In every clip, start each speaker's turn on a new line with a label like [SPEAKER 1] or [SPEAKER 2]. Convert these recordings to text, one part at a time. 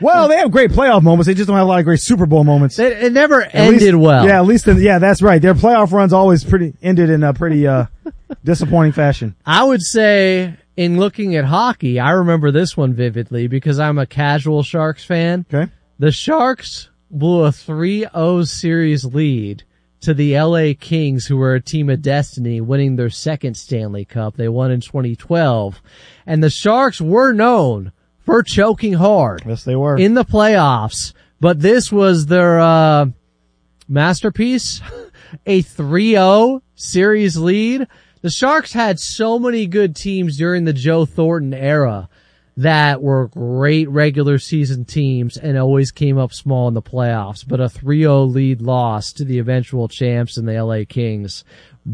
[SPEAKER 1] Well, they have great playoff moments. They just don't have a lot of great Super Bowl moments.
[SPEAKER 2] It never ended well.
[SPEAKER 1] Yeah, at least that's right. Their playoff runs always ended in a pretty disappointing fashion.
[SPEAKER 2] I would say, in looking at hockey, I remember this one vividly because I'm a casual Sharks fan.
[SPEAKER 1] Okay.
[SPEAKER 2] The Sharks blew a 3-0 series lead to the LA Kings, who were a team of destiny, winning their second Stanley Cup. They won in 2012. And the Sharks were known for choking hard.
[SPEAKER 1] Yes, they were.
[SPEAKER 2] In the playoffs. But this was their masterpiece, a 3-0 series lead. The Sharks had so many good teams during the Joe Thornton era that were great regular season teams and always came up small in the playoffs. But a 3-0 lead loss to the eventual champs and the LA Kings.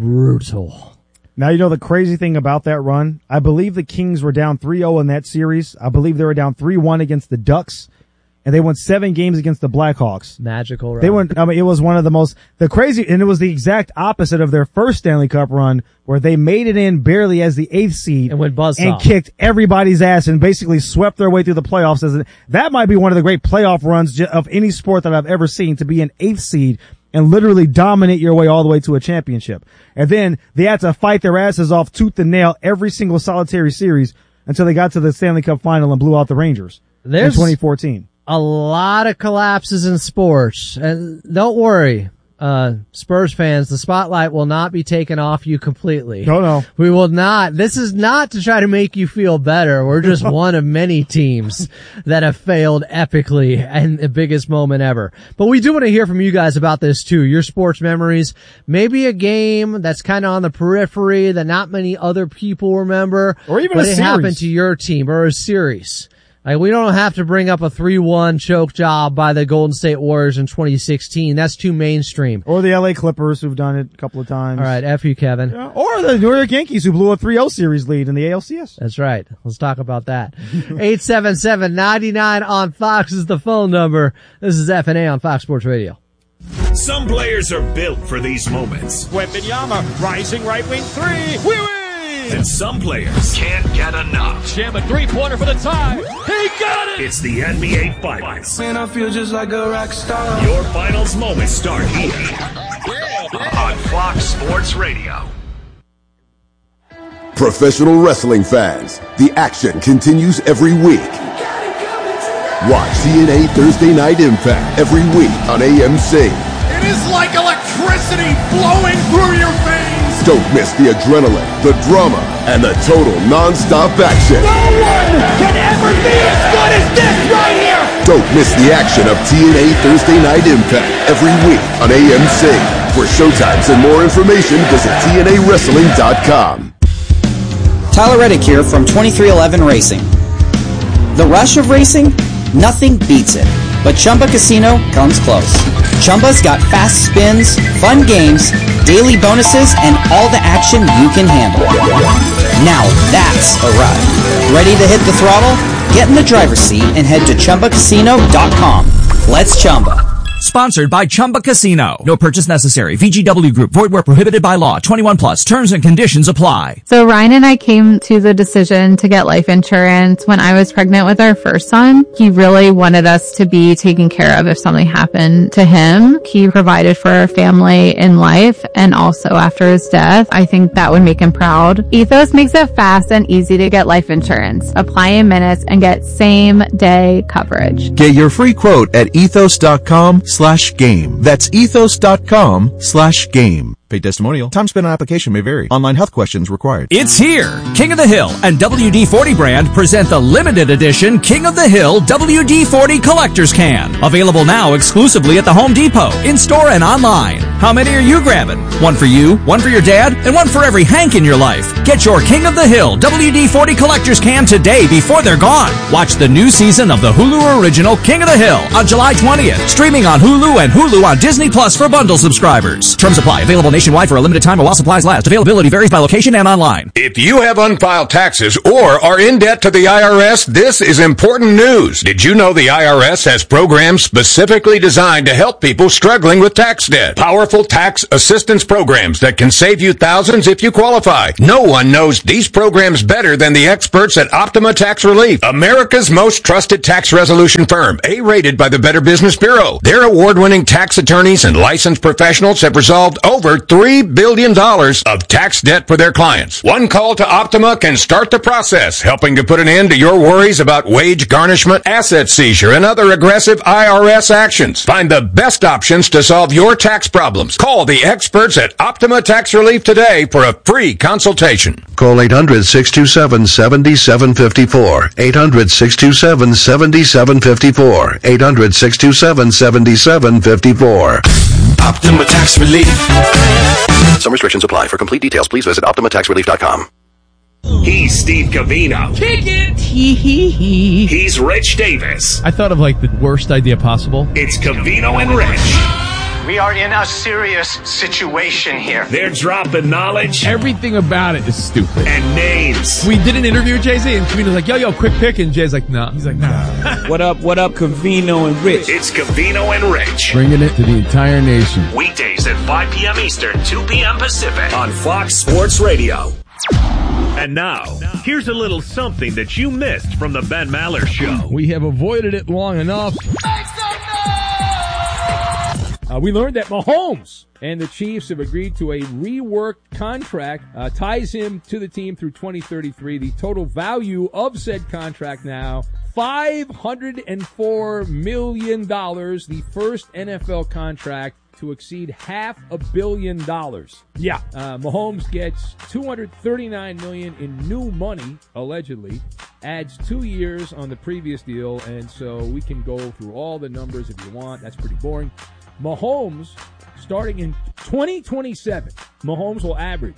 [SPEAKER 2] Brutal.
[SPEAKER 1] Now, you know the crazy thing about that run? I believe the Kings were down 3-0 in that series. I believe they were down 3-1 against the Ducks. And they won 7 games against the Blackhawks.
[SPEAKER 2] Magical run.
[SPEAKER 1] They went, it was one of the crazy, and it was the exact opposite of their first Stanley Cup run, where they made it in barely as the 8th seed.
[SPEAKER 2] And went buzzsaw.
[SPEAKER 1] And kicked everybody's ass and basically swept their way through the playoffs. That might be one of the great playoff runs of any sport that I've ever seen, to be an 8th seed and literally dominate your way all the way to a championship. And then they had to fight their asses off tooth and nail every single solitary series until they got to the Stanley Cup final and blew out the Rangers in 2014.
[SPEAKER 2] A lot of collapses in sports. And don't worry, Spurs fans, the spotlight will not be taken off you completely.
[SPEAKER 1] No.
[SPEAKER 2] We will not. This is not to try to make you feel better. We're just one of many teams that have failed epically and the biggest moment ever. But we do want to hear from you guys about this too. Your sports memories. Maybe a game that's kind of on the periphery that not many other people remember.
[SPEAKER 1] Or even
[SPEAKER 2] but
[SPEAKER 1] a series.
[SPEAKER 2] It happened to your team, or a series. Like, we don't have to bring up a 3-1 choke job by the Golden State Warriors in 2016. That's too mainstream.
[SPEAKER 1] Or the LA Clippers, who've done it a couple of times.
[SPEAKER 2] All right, F you, Kevin.
[SPEAKER 1] Yeah. Or the New York Yankees, who blew a 3-0 series lead in the ALCS.
[SPEAKER 2] That's right. Let's talk about that. 877-99 on Fox is the phone number. This is F&A on Fox Sports Radio.
[SPEAKER 3] Some players are built for these moments.
[SPEAKER 4] Wembanyama, rising right wing three. We win!
[SPEAKER 3] And some players can't get enough.
[SPEAKER 4] Jam a three-pointer for the tie. He got it!
[SPEAKER 3] It's the NBA Finals.
[SPEAKER 5] Man, I feel just like a rock star.
[SPEAKER 3] Your finals moments start here on Fox Sports Radio.
[SPEAKER 6] Professional wrestling fans, the action continues every week. Watch TNA Thursday Night Impact every week on AMC.
[SPEAKER 7] It is like electricity flowing through your veins.
[SPEAKER 6] Don't miss the adrenaline, the drama, and the total non-stop action.
[SPEAKER 7] No one can ever be as good as this right here.
[SPEAKER 6] Don't miss the action of TNA Thursday Night Impact every week on AMC. For showtimes and more information, visit TNAWrestling.com.
[SPEAKER 8] Tyler Reddick here from 2311 Racing. The rush of racing? Nothing beats it. But Chumba Casino comes close. Chumba's got fast spins, fun games, daily bonuses, and all the action you can handle. Now that's a ride. Ready to hit the throttle? Get in the driver's seat and head to ChumbaCasino.com. Let's Chumba.
[SPEAKER 9] Sponsored by Chumba Casino. No purchase necessary. VGW Group. Void where prohibited by law. 21 plus. Terms and conditions apply.
[SPEAKER 10] So Ryan and I came to the decision to get life insurance when I was pregnant with our first son. He really wanted us to be taken care of if something happened to him. He provided for our family in life and also after his death. I think that would make him proud. Ethos makes it fast and easy to get life insurance. Apply in minutes and get same day coverage.
[SPEAKER 11] Get your free quote at ethos.com/game. That's ethos.com/game. Paid testimonial. Time spent on application may vary. Online health questions required.
[SPEAKER 9] It's here. King of the Hill and WD-40 brand present the limited edition King of the Hill WD-40 Collector's Can. Available now exclusively at the Home Depot, in-store and online. How many are you grabbing? One for you, one for your dad, and one for every Hank in your life. Get your King of the Hill WD-40 Collector's Can today before they're gone. Watch the new season of the Hulu original King of the Hill on July 20th. Streaming on Hulu and Hulu on Disney Plus for bundle subscribers. Terms apply. Available nationwide for a limited time while supplies last. Availability varies by location and online.
[SPEAKER 3] If you have unfiled taxes or are in debt to the IRS, this is important news. Did you know the IRS has programs specifically designed to help people struggling with tax debt? Powerful tax assistance programs that can save you thousands if you qualify. No one knows these programs better than the experts at Optima Tax Relief, America's most trusted tax resolution firm, A-rated by the Better Business Bureau. Their award-winning tax attorneys and licensed professionals have resolved over $3 billion of tax debt for their clients. One call to Optima can start the process, helping to put an end to your worries about wage garnishment, asset seizure, and other aggressive IRS actions. Find the best options to solve your tax problems. Call the experts at Optima Tax Relief today for a free consultation.
[SPEAKER 12] Call 800-627-7754. 800-627-7754. 800-627-7754.
[SPEAKER 3] Optima Tax Relief.
[SPEAKER 6] Some restrictions apply. For complete details, please visit OptimaTaxRelief.com.
[SPEAKER 3] He's Steve Covino.
[SPEAKER 4] Kick it!
[SPEAKER 3] He's Rich Davis.
[SPEAKER 2] I thought of like the worst idea possible.
[SPEAKER 3] It's Covino and Rich.
[SPEAKER 13] We are in a serious situation here.
[SPEAKER 3] They're dropping knowledge.
[SPEAKER 4] Everything about it is stupid.
[SPEAKER 3] And names.
[SPEAKER 4] We did an interview with Jay-Z, and Covino's like, yo, quick pick. And Jay's like, nah. He's like, nah.
[SPEAKER 14] What up, Covino and Rich?
[SPEAKER 3] It's Covino and Rich.
[SPEAKER 4] Bringing it to the entire nation.
[SPEAKER 3] Weekdays at 5 p.m. Eastern, 2 p.m. Pacific on Fox Sports Radio.
[SPEAKER 15] And now, here's a little something that you missed from the Ben Maller Show.
[SPEAKER 4] We have avoided it long enough. We learned that Mahomes and the Chiefs have agreed to a reworked contract, ties him to the team through 2033. The total value of said contract now, $504 million, the first NFL contract to exceed $500 million. Yeah. Mahomes gets $239 million in new money, allegedly, adds 2 years on the previous deal, and so we can go through all the numbers if you want. That's pretty boring. Mahomes, starting in 2027, Mahomes will average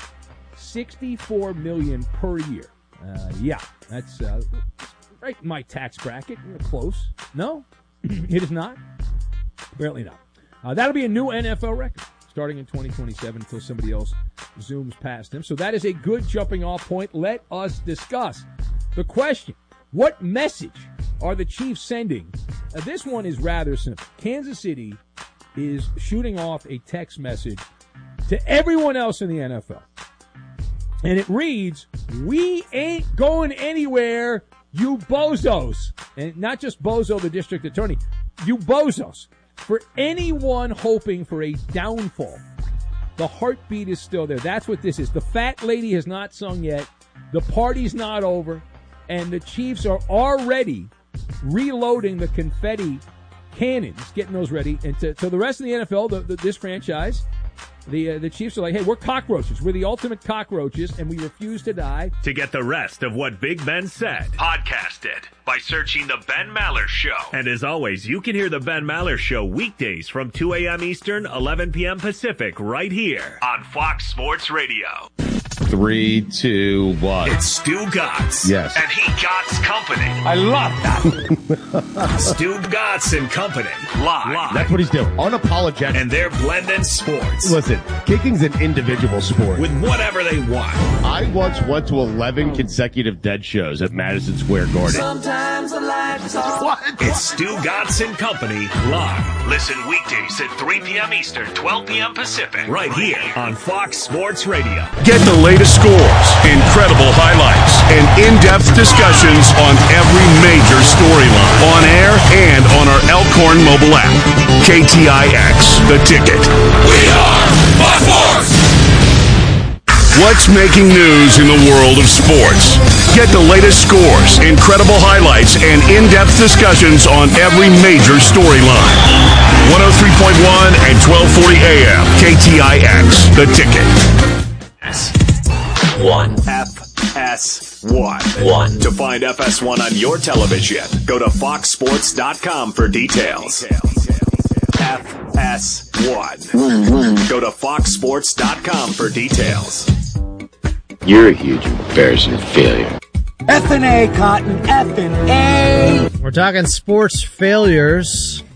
[SPEAKER 4] $64 million per year. Yeah, that's right in my tax bracket. Close. No, it is not. Apparently not. That'll be a new NFL record starting in 2027 until somebody else zooms past him. So that is a good jumping off point. Let us discuss the question. What message are the Chiefs sending? This one is rather simple. Kansas City is shooting off a text message to everyone else in the NFL. And it reads, "We ain't going anywhere, you bozos." And not just Bozo, the district attorney. You bozos. For anyone hoping for a downfall, the heartbeat is still there. That's what this is. The fat lady has not sung yet. The party's not over. And the Chiefs are already reloading the confetti cannons, getting those ready. And to the rest of the NFL, this franchise, the Chiefs are like, hey, we're cockroaches. We're the ultimate cockroaches, and we refuse to die.
[SPEAKER 15] To get the rest of what Big Ben said, podcast it by searching The Ben Maller Show. And as always, you can hear The Ben Maller Show weekdays from 2 a.m. Eastern, 11 p.m. Pacific, right here on Fox Sports Radio.
[SPEAKER 16] 3, 2, 1.
[SPEAKER 15] It's Stu Gatz.
[SPEAKER 16] Yes.
[SPEAKER 15] And he Gatz Company.
[SPEAKER 16] I love that.
[SPEAKER 15] Stu Gatz and Company. Live.
[SPEAKER 16] That's what he's doing. Unapologetic.
[SPEAKER 15] And they're blending sports.
[SPEAKER 16] Listen, kicking's an individual sport.
[SPEAKER 15] With whatever they want.
[SPEAKER 16] I once went to 11 consecutive dead shows at Madison Square Garden.
[SPEAKER 5] Sometimes the life is all.
[SPEAKER 16] What?
[SPEAKER 15] It's Stu Gatz and Company live. Listen weekdays at 3 p.m. Eastern, 12 p.m. Pacific. Right here on Fox Sports Radio.
[SPEAKER 3] Get the latest scores, incredible highlights, and in-depth discussions on every major storyline. On air and on our Elkhorn mobile app. KTIX, The Ticket. We are Fox Sports! What's making news in the world of sports? Get the latest scores, incredible highlights, and in-depth discussions on every major storyline. 103.1 and 1240 AM. KTIX, The Ticket. One.
[SPEAKER 15] FS1. To find FS1 on your television, go to foxsports.com for details. FS1. Go to foxsports.com for details.
[SPEAKER 17] You're a huge embarrassing failure.
[SPEAKER 18] F&A, Cotton, F&A.
[SPEAKER 2] We're talking sports failures.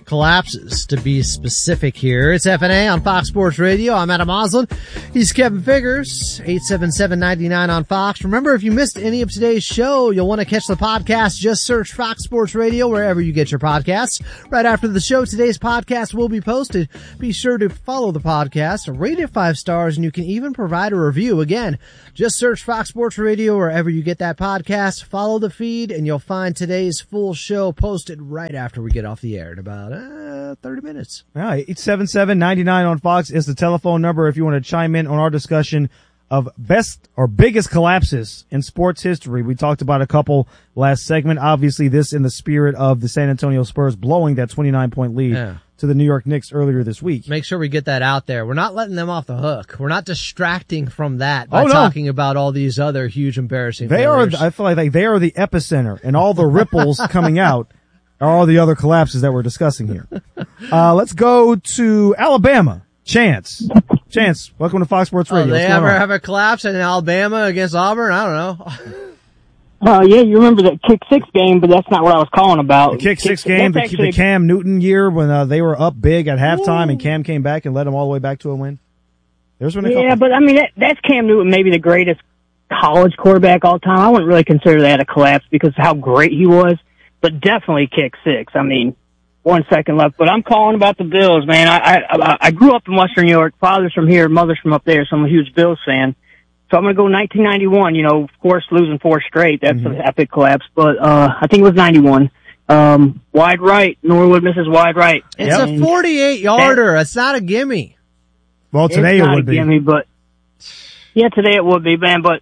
[SPEAKER 2] collapses, to be specific here. It's FNA on Fox Sports Radio. I'm Adam Oslin. He's Kevin Figures, 877-99 on Fox. Remember, if you missed any of today's show, you'll want to catch the podcast. Just search Fox Sports Radio wherever you get your podcasts. Right after the show, today's podcast will be posted. Be sure to follow the podcast, rate it 5 stars, and you can even provide a review. Again, just search Fox Sports Radio wherever you get that podcast. Follow the feed, and you'll find today's full show posted right after we get off the air in about 30 minutes.
[SPEAKER 1] All right, 877-99 on Fox is the telephone number if you want to chime in on our discussion of best or biggest collapses in sports history. We talked about a couple last segment. Obviously, this in the spirit of the San Antonio Spurs blowing that 29-point lead to the New York Knicks earlier this week.
[SPEAKER 2] Make sure we get that out there. We're not letting them off the hook. We're not distracting from that by talking about all these other huge embarrassing failures.
[SPEAKER 1] I feel like they are the epicenter, and all the ripples coming out are all the other collapses that we're discussing here. Let's go to Alabama. Chance, welcome to Fox Sports Radio.
[SPEAKER 2] They ever have a collapse in Alabama against Auburn? I don't
[SPEAKER 18] know. Yeah, you remember the Kick 6 game, but that's not what I was calling about.
[SPEAKER 1] The Kick 6 game, the Cam Newton year when they were up big at halftime and Cam came back and led them all the way back to a win.
[SPEAKER 18] Yeah, but I mean, that's Cam Newton, maybe the greatest college quarterback all time. I wouldn't really consider that a collapse because of how great he was. But definitely Kick 6. I mean, 1 second left. But I'm calling about the Bills, man. I grew up in Western New York. Father's from here, mother's from up there, so I'm a huge Bills fan. So I'm going to go 1991. You know, of course, losing 4 straight. That's an epic collapse. But I think it was 91. Wide right. Norwood misses wide right.
[SPEAKER 2] It's a 48-yarder. It's not a gimme.
[SPEAKER 1] Well, today it would be.
[SPEAKER 18] Gimme, but yeah, today it would be, man. But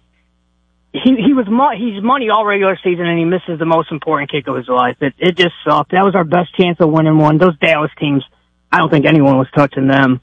[SPEAKER 18] he's money all regular season, and he misses the most important kick of his life. It just sucked. That was our best chance of winning one. Those Dallas teams, I don't think anyone was touching them.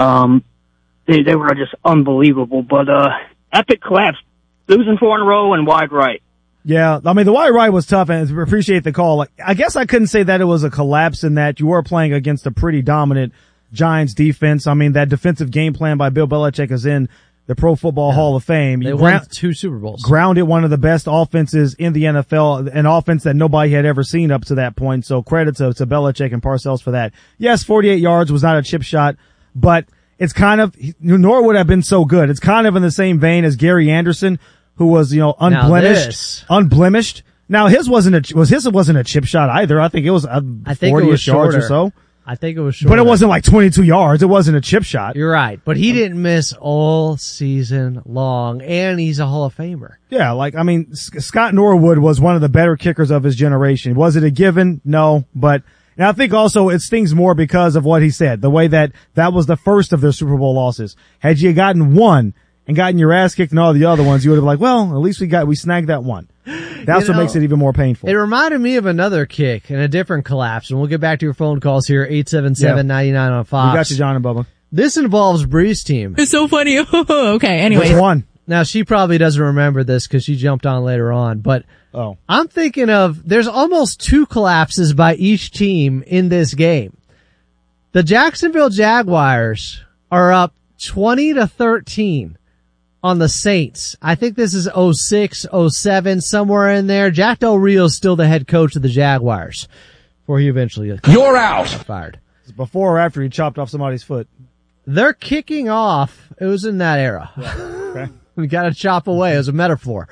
[SPEAKER 18] They were just unbelievable. But epic collapse, losing 4 in a row and wide right.
[SPEAKER 1] Yeah, I mean the wide right was tough, and I appreciate the call. Like, I guess I couldn't say that it was a collapse in that you were playing against a pretty dominant Giants defense. I mean that defensive game plan by Bill Belichick is in the Pro Football Hall of Fame.
[SPEAKER 2] They won 2 Super Bowls.
[SPEAKER 1] Grounded one of the best offenses in the NFL, an offense that nobody had ever seen up to that point. So credit to Belichick and Parcells for that. Yes, 48 yards was not a chip shot, but it's kind of, nor would have been so good. It's kind of in the same vein as Gary Anderson, who was, unblemished. Now his wasn't a chip shot either. I think it was 40-ish yards or so.
[SPEAKER 2] I think it was short.
[SPEAKER 1] But it wasn't like 22 yards. It wasn't a chip shot.
[SPEAKER 2] You're right. But he didn't miss all season long, and he's a Hall of Famer.
[SPEAKER 1] Yeah, Scott Norwood was one of the better kickers of his generation. Was it a given? No. But and I think also it stings more because of what he said, the way that was the first of their Super Bowl losses. Had you gotten one and gotten your ass kicked in all the other ones, you would have been like, well, at least we snagged that one. That's what makes it even more painful.
[SPEAKER 2] It reminded me of another kick and a different collapse, and we'll get back to your phone calls here, 877-99 on Fox.
[SPEAKER 1] We got you, John and Bubba.
[SPEAKER 2] This involves Bree's team.
[SPEAKER 19] It's so funny. Okay, anyway.
[SPEAKER 1] Which one?
[SPEAKER 2] Now, she probably doesn't remember this because she jumped on later on, but I'm thinking of, there's almost 2 collapses by each team in this game. The Jacksonville Jaguars are up 20-13. On the Saints. I think this is 06, 07, somewhere in there. Jack Del Rio's still the head coach of the Jaguars before he eventually
[SPEAKER 7] You're out.
[SPEAKER 2] Fired.
[SPEAKER 1] Before or after he chopped off somebody's foot?
[SPEAKER 2] They're kicking off. It was in that era.
[SPEAKER 1] Yeah. Okay.
[SPEAKER 2] We got to chop away as a metaphor.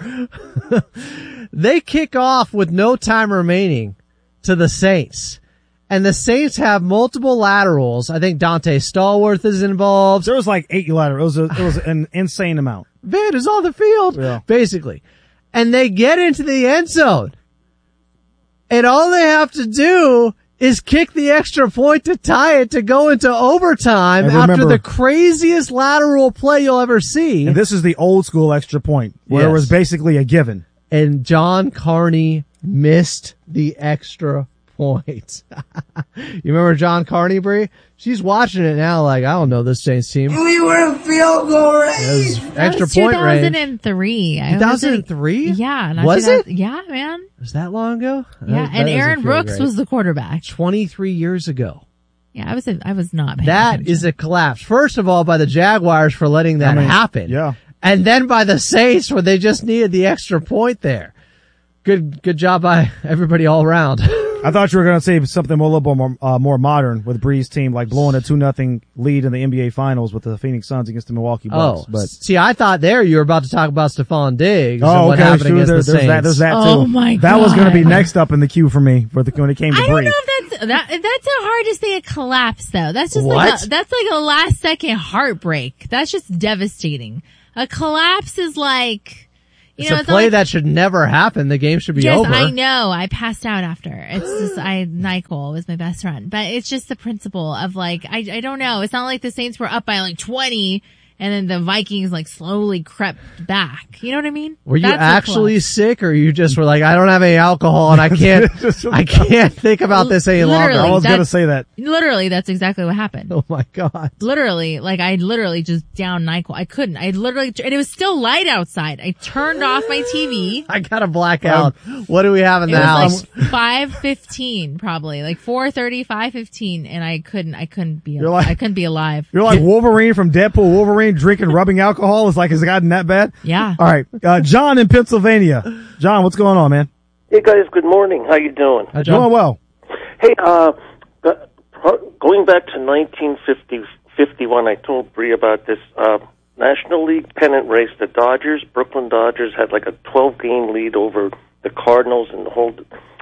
[SPEAKER 2] They kick off with no time remaining to the Saints. And the Saints have multiple laterals. I think Dante Stallworth is involved.
[SPEAKER 1] There was like 8 laterals. It was an insane amount.
[SPEAKER 2] Van is on the field, basically. And they get into the end zone. And all they have to do is kick the extra point to tie it to go into overtime after the craziest lateral play you'll ever see.
[SPEAKER 1] And this is the old school extra point where it was basically a given.
[SPEAKER 2] And John Carney missed the extra point. You remember John Carney, Bree? She's watching it now like, I don't know this Saints team.
[SPEAKER 5] We were in field goal range.
[SPEAKER 2] Extra point range.
[SPEAKER 20] 2003.
[SPEAKER 2] 2003?
[SPEAKER 20] Yeah.
[SPEAKER 2] Was it?
[SPEAKER 20] Yeah, man.
[SPEAKER 2] Was that long ago?
[SPEAKER 20] Yeah, and Aaron Brooks was the quarterback.
[SPEAKER 2] 23 years ago.
[SPEAKER 20] Yeah, I was not paying
[SPEAKER 2] That
[SPEAKER 20] attention.
[SPEAKER 2] is a collapse. First of all, by the Jaguars for letting that happen.
[SPEAKER 1] Yeah.
[SPEAKER 2] And then by the Saints where they just needed the extra point there. Good job by everybody all around.
[SPEAKER 1] I thought you were going to say something a little bit more modern with Bree's team, like blowing a 2-0 lead in the NBA Finals with the Phoenix Suns against the Milwaukee Bucks.
[SPEAKER 2] But see, I thought you were about to talk about Stephon Diggs and what
[SPEAKER 1] okay,
[SPEAKER 2] happened
[SPEAKER 1] sure,
[SPEAKER 2] against the Saints.
[SPEAKER 1] There's that too.
[SPEAKER 20] Oh my God.
[SPEAKER 1] That was going to be next up in the queue for me when it came to Bree.
[SPEAKER 20] I don't know if that's so hard to say a collapse though. That's just that's like a last second heartbreak. That's just devastating. A collapse is like,
[SPEAKER 2] it's a play that should never happen. The game should be over.
[SPEAKER 20] I know. I passed out after. It's just, NyQuil was my best friend. But it's just the principle of like, I don't know. It's not like the Saints were up by like 20 and then the Vikings like slowly crept back. You know what I mean?
[SPEAKER 2] Were you actually sick, or you just were like, I don't have any alcohol and I can't think about this any longer?
[SPEAKER 1] I was going to say that.
[SPEAKER 20] Literally, that's exactly what happened.
[SPEAKER 2] Oh my God.
[SPEAKER 20] Literally, like I literally just downed NyQuil. I couldn't. I literally, and it was still light outside. I turned off my TV.
[SPEAKER 2] I got a blackout. What do we have in the house?
[SPEAKER 20] It was like 5:15 probably, like 4:30, 5:15, and I couldn't be alive.
[SPEAKER 1] You're like Wolverine from Deadpool. Wolverine drinking, rubbing alcohol. Has it gotten that bad?
[SPEAKER 20] Yeah.
[SPEAKER 1] All right. John in Pennsylvania. John, what's going on, man?
[SPEAKER 21] Hey guys, good morning. How you doing?
[SPEAKER 1] Doing well.
[SPEAKER 21] Hey, going back to 1951, I told Bree about this National League pennant race. The Brooklyn Dodgers, had like a 12-game lead over the Cardinals in the whole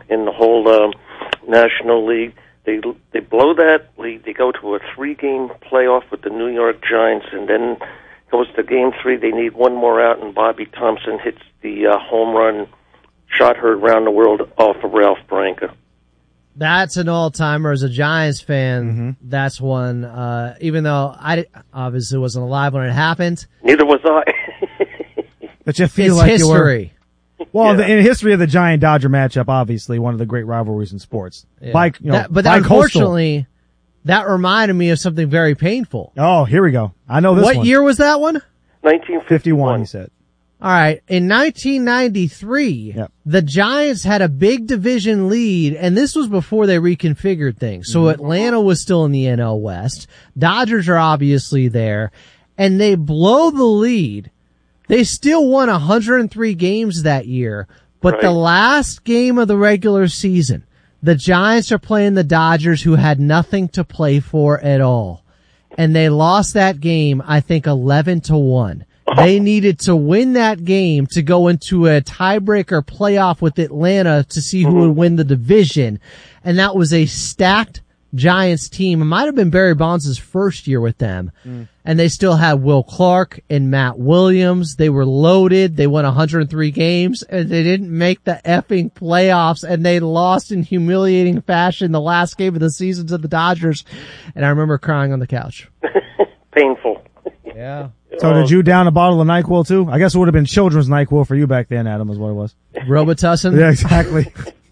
[SPEAKER 21] National League. They blow that lead. They go to a 3-game playoff with the New York Giants, and then goes to Game 3. They need one more out, and Bobby Thompson hits the home run shot heard around the world off of Ralph Branca.
[SPEAKER 2] That's an all-timer. As a Giants fan, that's one. Even though I obviously wasn't alive when it happened.
[SPEAKER 21] Neither was I.
[SPEAKER 1] But you feel
[SPEAKER 2] it's
[SPEAKER 1] like
[SPEAKER 2] history.
[SPEAKER 1] Well, in history of the Giant-Dodger matchup, obviously one of the great rivalries in sports.
[SPEAKER 2] Yeah. Unfortunately, that reminded me of something very painful.
[SPEAKER 1] Oh, here we go. I know this one.
[SPEAKER 2] What year was that one?
[SPEAKER 21] 1951.
[SPEAKER 1] He said.
[SPEAKER 2] All right. In 1993, the Giants had a big division lead, and this was before they reconfigured things. So Atlanta was still in the NL West. Dodgers are obviously there, and they blow the lead. They still won 103 games that year, but the last game of the regular season, the Giants are playing the Dodgers, who had nothing to play for at all. And they lost that game, I think 11-1. They needed to win that game to go into a tiebreaker playoff with Atlanta to see who would win the division. And that was a stacked Giants team. It might have been Barry Bonds' first year with them. And they still had Will Clark and Matt Williams. They were loaded. They won 103 games, and they didn't make the effing playoffs, and they lost in humiliating fashion the last game of the season to the Dodgers. And I remember crying on the couch.
[SPEAKER 21] Painful.
[SPEAKER 2] Yeah.
[SPEAKER 1] So did you down a bottle of NyQuil too? I guess it would have been children's NyQuil for you back then, Adam, is what it was.
[SPEAKER 2] Robitussin?
[SPEAKER 1] Yeah, exactly.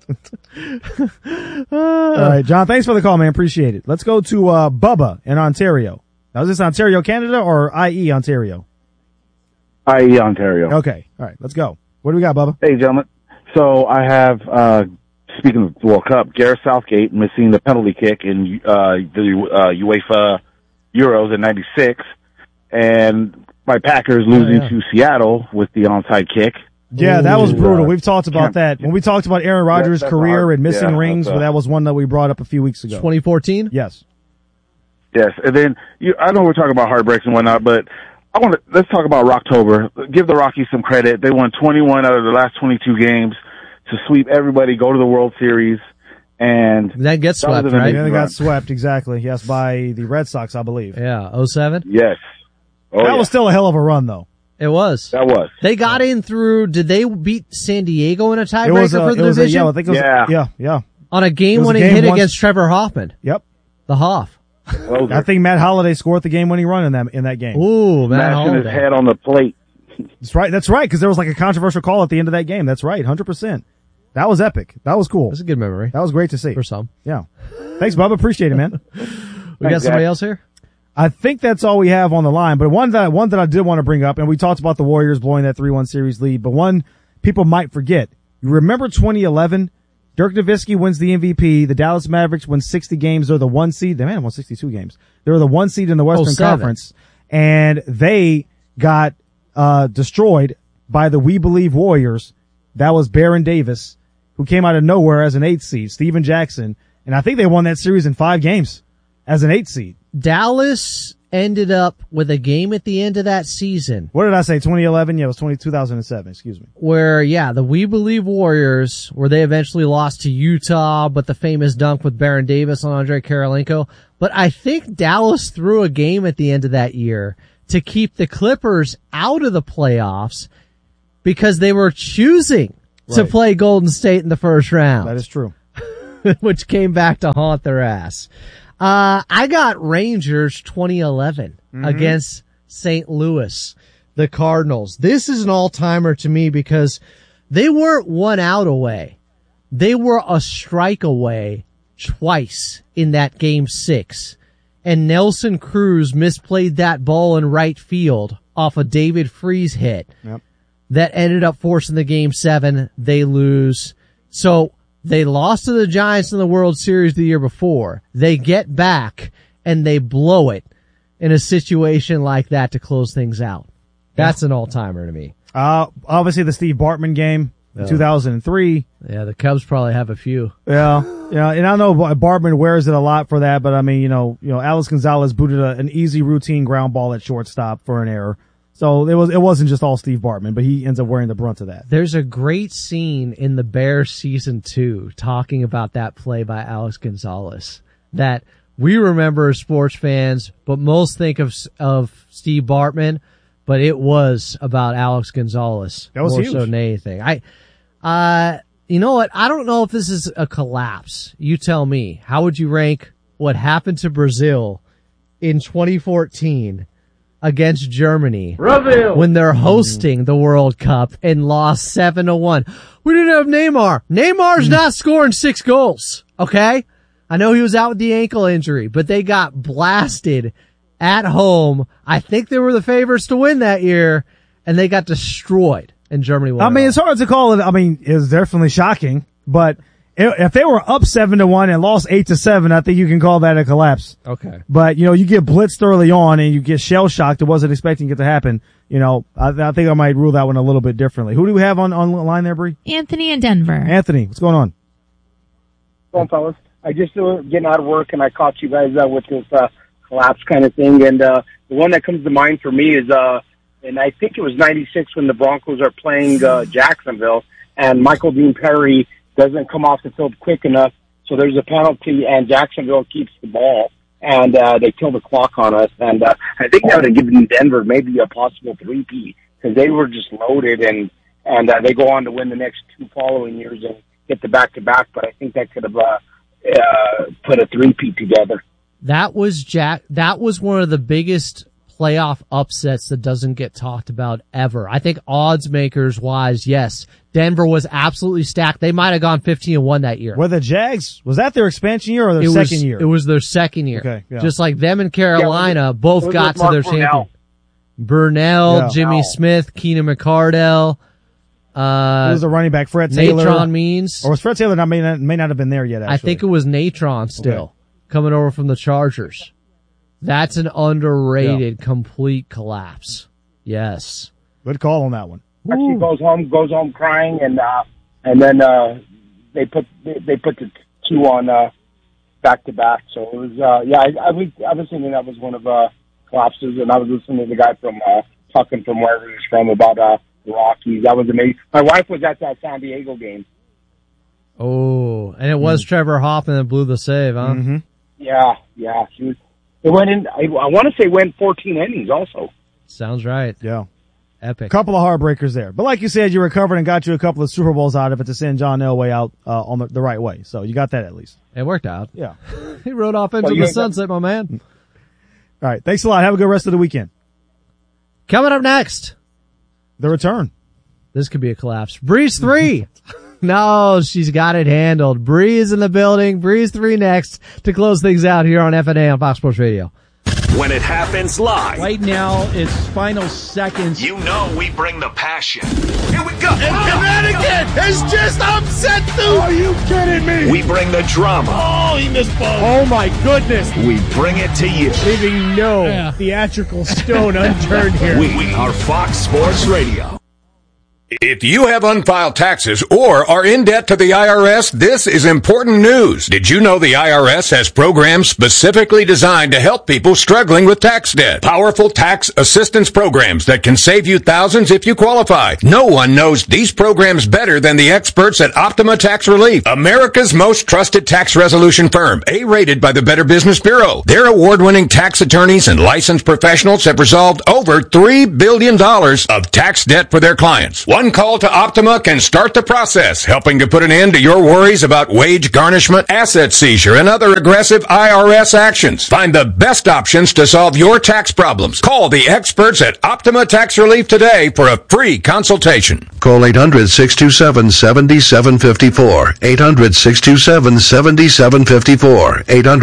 [SPEAKER 1] All right, John, thanks for the call, man. Appreciate it. Let's go to Bubba in Ontario. Now, is this Ontario, Canada, or IE Ontario?
[SPEAKER 22] IE Ontario.
[SPEAKER 1] Okay. All right, let's go. What do we got, Bubba?
[SPEAKER 22] Hey, gentlemen. So I have, speaking of the World Cup, Gareth Southgate missing the penalty kick in the UEFA Euros in '96, and my Packers losing to Seattle with the onside kick.
[SPEAKER 1] Yeah, that was brutal. We've talked about that. When we talked about Aaron Rodgers' career and missing rings, that was one that we brought up a few weeks ago.
[SPEAKER 2] 2014?
[SPEAKER 1] Yes.
[SPEAKER 22] Yes, and then I know we're talking about heartbreaks and whatnot, but let's talk about Rocktober. Give the Rockies some credit. They won 21 out of the last 22 games to sweep everybody, go to the World Series, and
[SPEAKER 2] that gets swept, right?
[SPEAKER 1] Yeah, they got swept, exactly. Yes, by the Red Sox, I believe.
[SPEAKER 2] Yeah, 07?
[SPEAKER 22] Yes.
[SPEAKER 1] That was still a hell of a run, though.
[SPEAKER 2] It was.
[SPEAKER 22] That was.
[SPEAKER 2] They got in through. Did they beat San Diego in a tiebreaker for the division?
[SPEAKER 1] I think it was, yeah.
[SPEAKER 2] On a game-winning hit against Trevor Hoffman.
[SPEAKER 1] Yep.
[SPEAKER 2] The Hoff.
[SPEAKER 1] I think Matt Holliday scored the game-winning run in that game.
[SPEAKER 2] Ooh, Matt
[SPEAKER 22] Mashing
[SPEAKER 2] Holliday.
[SPEAKER 22] his head on the plate.
[SPEAKER 1] That's right, because there was like a controversial call at the end of that game. That's right, 100%. That was epic. That was cool.
[SPEAKER 2] That's a good memory.
[SPEAKER 1] That was great to see.
[SPEAKER 2] For some.
[SPEAKER 1] Yeah. Thanks, Bubba. Appreciate it, man.
[SPEAKER 2] We got somebody else here?
[SPEAKER 1] I think that's all we have on the line, but one that I did want to bring up, and we talked about the Warriors blowing that 3-1 series lead, but one people might forget. You remember 2011? Dirk Nowitzki wins the MVP. The Dallas Mavericks win 60 games. They're the 1 seed. They might have won 62 games. They were the 1 seed in the Western Conference, and they got destroyed by the We Believe Warriors. That was Baron Davis who came out of nowhere as an 8th seed, Steven Jackson. And I think they won that series in 5 games as an 8th seed.
[SPEAKER 2] Dallas ended up with a game at the end of that season.
[SPEAKER 1] What did I say? 2011? Yeah, it was 2007. Excuse me.
[SPEAKER 2] Where, the We Believe Warriors, where they eventually lost to Utah, but the famous dunk with Baron Davis on Andre Karolinko. But I think Dallas threw a game at the end of that year to keep the Clippers out of the playoffs because they were choosing to play Golden State in the first round.
[SPEAKER 1] That is true.
[SPEAKER 2] Which came back to haunt their ass. I got Rangers 2011 against St. Louis, the Cardinals. This is an all-timer to me because they weren't 1 out away. They were a strike away twice in that game 6. And Nelson Cruz misplayed that ball in right field off a David Freese hit.
[SPEAKER 1] Yep.
[SPEAKER 2] That ended up forcing the game 7. They lose. So they lost to the Giants in the World Series the year before. They get back and they blow it in a situation like that to close things out. That's an all-timer to me.
[SPEAKER 1] Obviously the Steve Bartman game, 2003.
[SPEAKER 2] Yeah, the Cubs probably have a few.
[SPEAKER 1] Yeah, and I know Bartman wears it a lot for that, but I mean, Alex Gonzalez booted an easy routine ground ball at shortstop for an error. So it wasn't just all Steve Bartman, but he ends up wearing the brunt of that.
[SPEAKER 2] There's a great scene in the Bears season 2 talking about that play by Alex Gonzalez that we remember as sports fans, but most think of Steve Bartman, but it was about Alex Gonzalez.
[SPEAKER 1] That was
[SPEAKER 2] more
[SPEAKER 1] huge.
[SPEAKER 2] so than anything. You know what? I don't know if this is a collapse. You tell me. How would you rank what happened to Brazil in 2014 against Germany when they're hosting the World Cup and lost 7-1. We didn't have Neymar. Neymar's not scoring 6 goals. Okay. I know he was out with the ankle injury, but they got blasted at home. I think they were the favorites to win that year and they got destroyed and Germany won.
[SPEAKER 1] I mean, it's hard to call it. I mean, it's definitely shocking, but if they were up 7-1 and lost 8-7, I think you can call that a collapse.
[SPEAKER 2] Okay.
[SPEAKER 1] But, you get blitzed early on and you get shell shocked. It wasn't expecting it to happen. I think I might rule that one a little bit differently. Who do we have on line there, Bree?
[SPEAKER 20] Anthony in Denver.
[SPEAKER 1] Anthony, what's going on?
[SPEAKER 8] Well, fellas, I just getting out of work and I caught you guys with this collapse kind of thing. And the one that comes to mind for me is, and I think it was 96 when the Broncos are playing Jacksonville and Michael Dean Perry doesn't come off the field quick enough, so there's a penalty, and Jacksonville keeps the ball, and they kill the clock on us. And I think that would have given Denver maybe a possible 3-peat, because they were just loaded, and they go on to win the next 2 following years and get the back-to-back, but I think that could have put a 3-peat together.
[SPEAKER 2] That was one of the biggest playoff upsets that doesn't get talked about ever. I think odds makers wise, yes, Denver was absolutely stacked. They might have gone 15-1 that year.
[SPEAKER 1] Were the Jags, was that their expansion year or their second year?
[SPEAKER 2] It was their second year.
[SPEAKER 1] Okay, yeah.
[SPEAKER 2] Just like them and Carolina both got to their champion. Burnell, Jimmy Smith, Keenan McCardell.
[SPEAKER 1] It was a running back, Fred Taylor.
[SPEAKER 2] Natron Means.
[SPEAKER 1] Or was Fred Taylor may not have been there yet, actually.
[SPEAKER 2] I think it was Natron still, coming over from the Chargers. That's an underrated complete collapse. Yes.
[SPEAKER 1] Good call on that one.
[SPEAKER 8] Actually goes home crying, and then they put the 2 on back to back. So it was I was thinking that was one of collapses, and I was listening to the guy from talking from wherever he's from about the Rockies. That was amazing. My wife was at that San Diego game.
[SPEAKER 2] Oh, and it was Trevor Hoffman that blew the save, huh?
[SPEAKER 1] Mm-hmm.
[SPEAKER 8] Yeah. She was. It went in. I want to say went 14 innings. Also,
[SPEAKER 2] sounds right.
[SPEAKER 1] Yeah,
[SPEAKER 2] epic.
[SPEAKER 1] Couple of heartbreakers there, but like you said, you recovered and got you a couple of Super Bowls out of it to send John Elway out on the right way. So you got that at least.
[SPEAKER 2] It worked out.
[SPEAKER 1] Yeah,
[SPEAKER 2] he rode off into the sunset, my man.
[SPEAKER 1] All right, thanks a lot. Have a good rest of the weekend.
[SPEAKER 2] Coming up next,
[SPEAKER 1] the return.
[SPEAKER 2] This could be a collapse. Breeze 3. No, she's got it handled. Breeze in the building. Breeze 3 next to close things out here on FNA on Fox Sports Radio.
[SPEAKER 15] When it happens live.
[SPEAKER 4] Right now, it's final seconds.
[SPEAKER 15] You know we bring the passion.
[SPEAKER 7] Here we go. And Connecticut has just upset Duke. Are you kidding me?
[SPEAKER 15] We bring the drama.
[SPEAKER 7] Oh, he missed both.
[SPEAKER 4] Oh, my goodness.
[SPEAKER 15] We bring it to you.
[SPEAKER 4] Leaving no theatrical stone unturned here.
[SPEAKER 15] We are Fox Sports Radio.
[SPEAKER 3] If you have unfiled taxes or are in debt to the IRS, this is important news. Did you know the IRS has programs specifically designed to help people struggling with tax debt? Powerful tax assistance programs that can save you thousands if you qualify. No one knows these programs better than the experts at Optima Tax Relief, America's most trusted tax resolution firm, A-rated by the Better Business Bureau. Their award-winning tax attorneys and licensed professionals have resolved over $3 billion of tax debt for their clients. One call to Optima can start the process, helping to put an end to your worries about wage garnishment, asset seizure, and other aggressive IRS actions. Find the best options to solve your tax problems. Call the experts at Optima Tax Relief today for a free consultation.
[SPEAKER 12] Call 800-627-7754. 800-627-7754.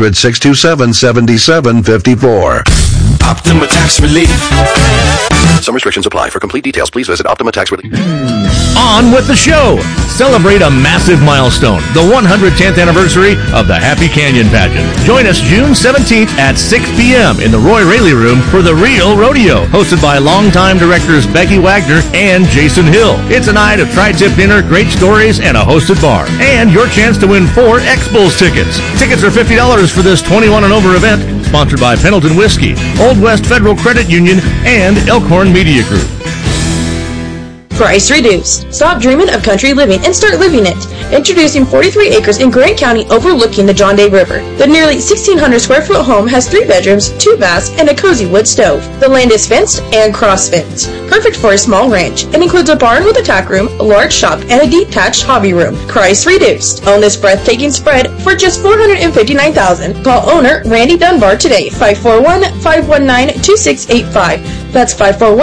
[SPEAKER 12] 800-627-7754.
[SPEAKER 10] Optima Tax Relief.
[SPEAKER 12] Some restrictions apply. For complete details, please visit Optima Tax Relief.
[SPEAKER 15] On with the show. Celebrate a massive milestone, the 110th anniversary of the Happy Canyon Pageant. Join us June 17th at 6 p.m. in the Roy Raley Room for The Real Rodeo, hosted by longtime directors Becky Wagner and Jason Hill. It's a night of tri-tip dinner, great stories, and a hosted bar. And your chance to win 4 X-Bulls tickets. Tickets are $50 for this 21 and over event, sponsored by Pendleton Whiskey, Old West Federal Credit Union, and Elkhorn Media Group.
[SPEAKER 11] Price reduced. Stop dreaming of country living and start living it. Introducing 43 acres in Grant County overlooking the John Day River. The nearly 1,600 square foot home has 3 bedrooms, 2 baths, and a cozy wood stove. The land is fenced and cross-fenced. Perfect for a small ranch. It includes a barn with a tack room, a large shop, and a detached hobby room. Price reduced. Own this breathtaking spread for just $459,000. Call owner Randy Dunbar today, 541-519-2685. That's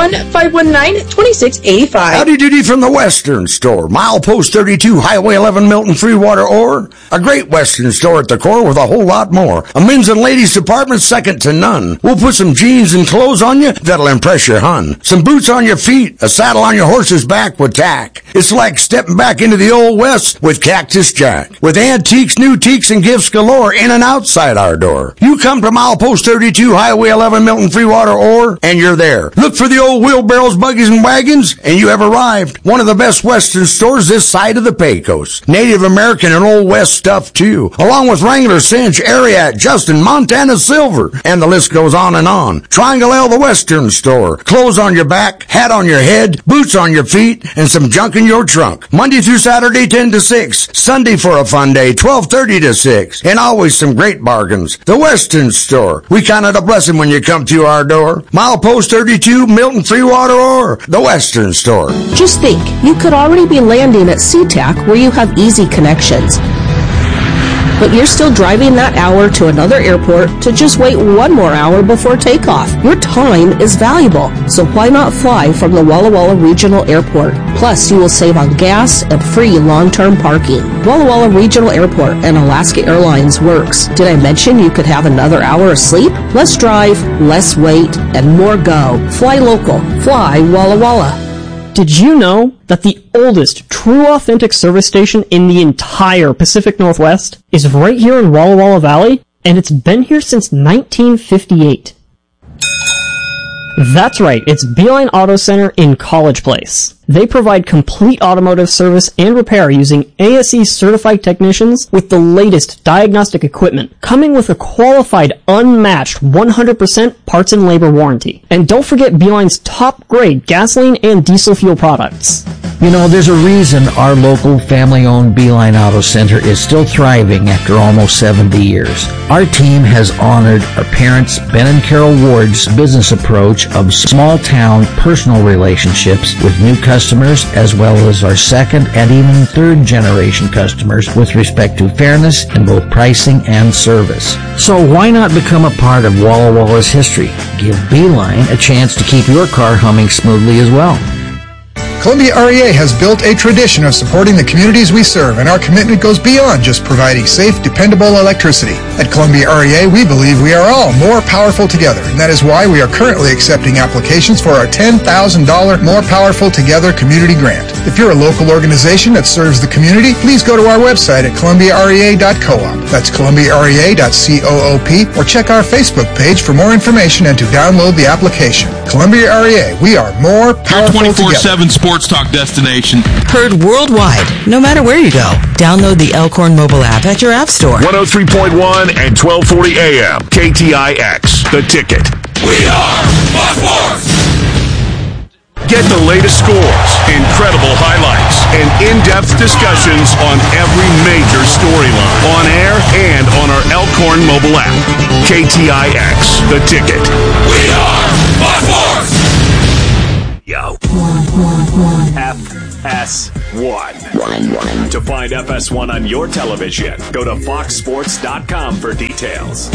[SPEAKER 11] 541-519-2685.
[SPEAKER 23] Howdy doody from the Western Store. Milepost 32, Highway 11, Milton, Freewater, or a great Western Store at the core with a whole lot more. A men's and ladies department second to none. We'll put some jeans and clothes on you that'll impress your hun. Some boots on your feet, a saddle on your horse's back with tack. It's like stepping back into the Old West with Cactus Jack. With antiques, new teaks, and gifts galore in and outside our door. You come to Milepost 32, Highway 11, Milton, Freewater, or, and you're there. Look for the old wheelbarrows, buggies, and wagons, and you have arrived. One of the best Western stores this side of the Pecos. Native American and Old West stuff, too. Along with Wrangler, Cinch, Ariat, Justin, Montana Silver, and the list goes on and on. Triangle L, the Western Store. Clothes on your back, hat on your head, boots on your feet, and some junk in your trunk. Monday through Saturday, 10 to 6. Sunday for a fun day, 12:30 to 6. And always some great bargains. The Western Store. We count it a blessing when you come through our door. Milepost 32, Milton, Freewater, or the Western Store.
[SPEAKER 24] Just think, you could already be landing at SeaTac where you have easy connections. But you're still driving that hour to another airport to just wait 1 more hour before takeoff. Your time is valuable, so why not fly from the Walla Walla Regional Airport? Plus, you will save on gas and free long-term parking. Walla Walla Regional Airport and Alaska Airlines works. Did I mention you could have another hour of sleep? Less drive, less wait, and more go. Fly local. Fly Walla Walla.
[SPEAKER 25] Did you know that the oldest true authentic service station in the entire Pacific Northwest is right here in Walla Walla Valley? And it's been here since 1958. That's right, it's Beeline Auto Center in College Place. They provide complete automotive service and repair using ASE certified technicians with the latest diagnostic equipment, coming with a qualified, unmatched 100% parts and labor warranty. And don't forget Beeline's top grade gasoline and diesel fuel products.
[SPEAKER 26] You know, there's a reason our local family-owned Beeline Auto Center is still thriving after almost 70 years. Our team has honored our parents, Ben and Carol Ward's business approach of small-town personal relationships with new customers, as well as our second and even third generation customers with respect to fairness in both pricing and service. So why not become a part of Walla Walla's history? Give Beeline a chance to keep your car humming smoothly as well.
[SPEAKER 27] Columbia REA has built a tradition of supporting the communities we serve, and our commitment goes beyond just providing safe, dependable electricity. At Columbia REA, we believe we are all more powerful together, and that is why we are currently accepting applications for our $10,000 More Powerful Together Community Grant. If you're a local organization that serves the community, please go to our website at columbiarea.coop. That's columbiarea.coop, or check our Facebook page for more information and to download the application. Columbia REA, we are more powerful together.
[SPEAKER 28] 24/7 Sports
[SPEAKER 7] sports talk destination.
[SPEAKER 6] Heard worldwide, no matter where you go. Download the Elkhorn mobile app at your app store.
[SPEAKER 3] 103.1 and 1240 AM. KTIX. The Ticket.
[SPEAKER 7] We are Fox Sports.
[SPEAKER 3] Get the latest scores, incredible highlights, and in-depth discussions on every major storyline. On air and on our Elkhorn mobile app. KTIX. The Ticket.
[SPEAKER 7] We are Fox Sports.
[SPEAKER 15] Yo. FS1. To find FS1 on your television, go to foxsports.com for details.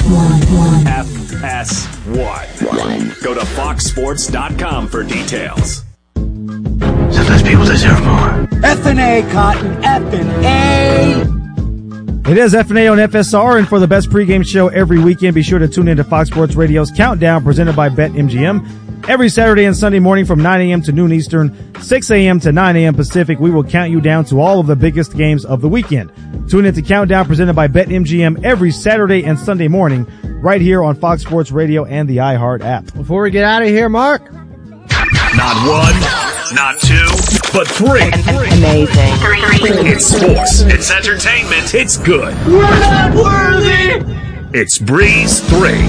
[SPEAKER 15] FS1. Go to foxsports.com for details.
[SPEAKER 10] Sometimes people deserve more.
[SPEAKER 5] F&A, Cotton. F&A.
[SPEAKER 1] It is F&A on FSR, and for the best pregame show every weekend, be sure to tune in to Fox Sports Radio's Countdown, presented by BetMGM. Every Saturday and Sunday morning from 9 a.m. to noon Eastern, 6 a.m. to 9 a.m. Pacific, we will count you down to all of the biggest games of the weekend. Tune in to Countdown, presented by BetMGM, every Saturday and Sunday morning, right here on Fox Sports Radio and the iHeart app.
[SPEAKER 2] Before we get out of here, Mark.
[SPEAKER 15] Not one, not two, but three.
[SPEAKER 6] Amazing.
[SPEAKER 15] It's sports. It's entertainment. It's good.
[SPEAKER 5] We're not worthy.
[SPEAKER 15] It's Breeze 3.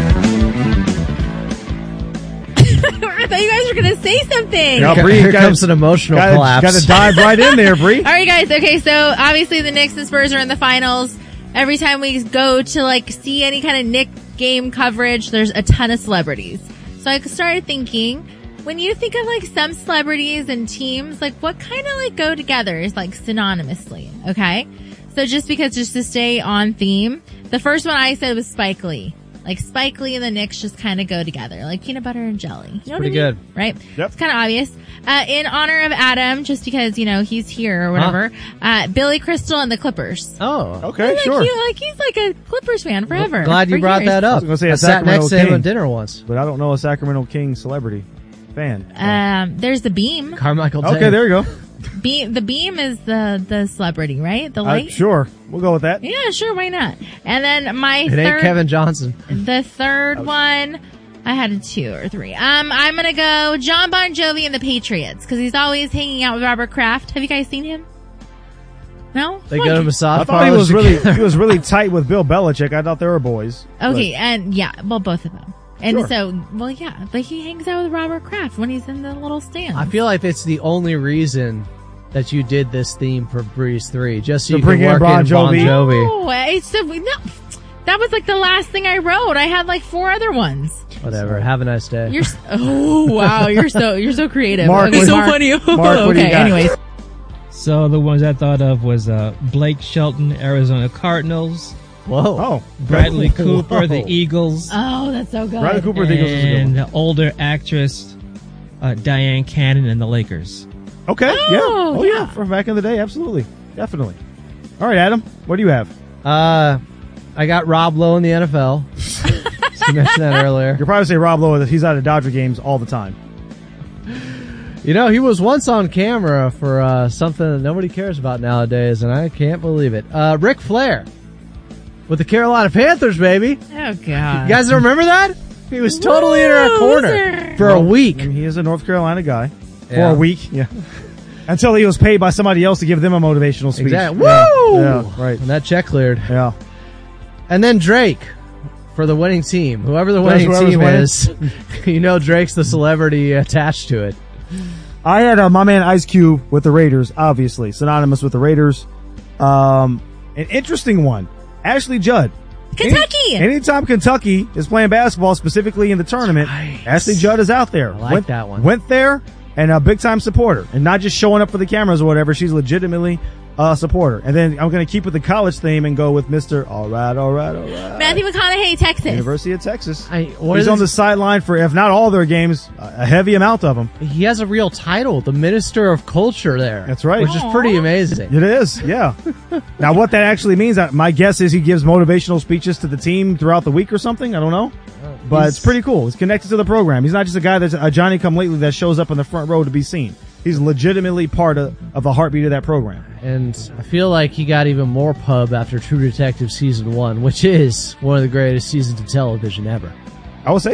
[SPEAKER 20] I thought you guys were going to say something.
[SPEAKER 1] Now, Bree,
[SPEAKER 2] Here comes an emotional collapse.
[SPEAKER 1] Got to dive right in there, Bree.
[SPEAKER 20] All right, guys. Okay, so obviously the Knicks and Spurs are in the finals. Every time we go to see any kind of Knick game coverage, there's a ton of celebrities. So I started thinking, when you think of some celebrities and teams, what kind of go together is synonymously, okay? So just to stay on theme, the first one I said was Spike Lee. Spike Lee and the Knicks just kind of go together, like peanut butter and jelly. You know
[SPEAKER 2] pretty
[SPEAKER 20] what I mean?
[SPEAKER 2] good.
[SPEAKER 20] Right?
[SPEAKER 1] Yep.
[SPEAKER 20] It's kind of obvious. In honor of Adam, just because, he's here or whatever, Billy Crystal and the Clippers.
[SPEAKER 2] Oh,
[SPEAKER 1] okay, sure.
[SPEAKER 20] He's a Clippers fan forever.
[SPEAKER 2] Glad you brought that up.
[SPEAKER 1] I was going to say
[SPEAKER 2] I
[SPEAKER 1] a
[SPEAKER 2] sat
[SPEAKER 1] Sacramento
[SPEAKER 2] next to him
[SPEAKER 1] King
[SPEAKER 2] at dinner once.
[SPEAKER 1] But I don't know a Sacramento King celebrity fan.
[SPEAKER 20] There's the Beam.
[SPEAKER 2] Carmichael Tate.
[SPEAKER 1] Okay, there you go.
[SPEAKER 20] The Beam is the celebrity, right? The light?
[SPEAKER 1] Sure. We'll go with that.
[SPEAKER 20] Yeah, sure, why not? And then
[SPEAKER 2] It ain't Kevin Johnson.
[SPEAKER 20] The third one, I had a 2 or 3. I'm gonna go John Bon Jovi and the Patriots, because he's always hanging out with Robert Kraft. Have you guys seen him? No?
[SPEAKER 2] They go to massage
[SPEAKER 1] I thought he was really tight with Bill Belichick. I thought they were boys.
[SPEAKER 20] Okay, and both of them. And
[SPEAKER 1] Sure.
[SPEAKER 20] but he hangs out with Robert Kraft when he's in the little stand.
[SPEAKER 2] I feel like it's the only reason that you did this theme for Breeze 3, just so
[SPEAKER 1] To
[SPEAKER 2] you
[SPEAKER 1] bring
[SPEAKER 2] can
[SPEAKER 1] in
[SPEAKER 2] work
[SPEAKER 1] Bon
[SPEAKER 2] in Bon
[SPEAKER 1] Jovi.
[SPEAKER 2] Jovi.
[SPEAKER 20] No, that was the last thing I wrote. I had 4 other ones.
[SPEAKER 2] Whatever. Have a nice day.
[SPEAKER 20] Wow, you're so creative.
[SPEAKER 1] Mark,
[SPEAKER 20] Okay,
[SPEAKER 1] what-
[SPEAKER 20] so
[SPEAKER 1] Mark,
[SPEAKER 20] funny.
[SPEAKER 1] Mark, what do you
[SPEAKER 20] Okay,
[SPEAKER 1] got?
[SPEAKER 20] anyways.
[SPEAKER 9] So the ones I thought of was Blake Shelton, Arizona Cardinals.
[SPEAKER 2] Whoa.
[SPEAKER 1] Oh.
[SPEAKER 9] Bradley Cooper,
[SPEAKER 1] Whoa.
[SPEAKER 9] the Eagles.
[SPEAKER 20] Oh, that's so good.
[SPEAKER 1] Bradley Cooper, the Eagles is a good
[SPEAKER 9] And
[SPEAKER 1] one.
[SPEAKER 9] the older actress Diane Cannon and the Lakers.
[SPEAKER 1] Okay,
[SPEAKER 20] Oh,
[SPEAKER 1] yeah.
[SPEAKER 20] yeah.
[SPEAKER 1] From back in the day, absolutely. Definitely. All right, Adam, what do you have?
[SPEAKER 2] I got Rob Lowe in the NFL. You mentioned that earlier.
[SPEAKER 1] You'll probably say Rob Lowe, he's out of Dodger games all the time.
[SPEAKER 2] He was once on camera for something that nobody cares about nowadays, and I can't believe it. Ric Flair with the Carolina Panthers, baby.
[SPEAKER 20] Oh, God.
[SPEAKER 2] You guys remember that? He was totally in our corner for a week.
[SPEAKER 1] I mean, he is a North Carolina guy. For
[SPEAKER 2] Yeah.
[SPEAKER 1] a week, yeah. Until he was paid by somebody else to give them a motivational speech.
[SPEAKER 2] Exactly.
[SPEAKER 1] Yeah.
[SPEAKER 2] Woo!
[SPEAKER 1] Yeah, right.
[SPEAKER 2] And that check cleared.
[SPEAKER 1] Yeah.
[SPEAKER 2] And then Drake for the winning team. Whoever the
[SPEAKER 1] That's
[SPEAKER 2] winning
[SPEAKER 1] whoever's
[SPEAKER 2] team
[SPEAKER 1] winning.
[SPEAKER 2] is, Drake's the celebrity attached to it.
[SPEAKER 1] I had my man Ice Cube with the Raiders, obviously. Synonymous with the Raiders. An interesting one. Ashley Judd.
[SPEAKER 20] Kentucky!
[SPEAKER 1] Anytime Kentucky is playing basketball, specifically in the tournament, Ashley Judd is out there.
[SPEAKER 2] I like that one.
[SPEAKER 1] Went there and a big time supporter, and not just showing up for the cameras or whatever. She's legitimately a supporter. And then I'm going to keep with the college theme and go with Mr. All right.
[SPEAKER 20] Matthew McConaughey, Texas.
[SPEAKER 1] University of Texas.
[SPEAKER 2] What
[SPEAKER 1] He's
[SPEAKER 2] is
[SPEAKER 1] on the
[SPEAKER 2] this?
[SPEAKER 1] sideline for, if not all their games, a heavy amount of them.
[SPEAKER 2] He has a real title, the Minister of Culture there.
[SPEAKER 1] That's right.
[SPEAKER 2] Which is pretty amazing.
[SPEAKER 1] It is, yeah. Now, what that actually means, my guess is he gives motivational speeches to the team throughout the week or something. I don't know. But it's pretty cool. He's connected to the program. He's not just a guy that's a Johnny-come-lately that shows up in the front row to be seen. He's legitimately part of the heartbeat of that program.
[SPEAKER 2] And I feel like he got even more pub after True Detective Season 1, which is one of the greatest seasons of television ever.
[SPEAKER 1] I would say so.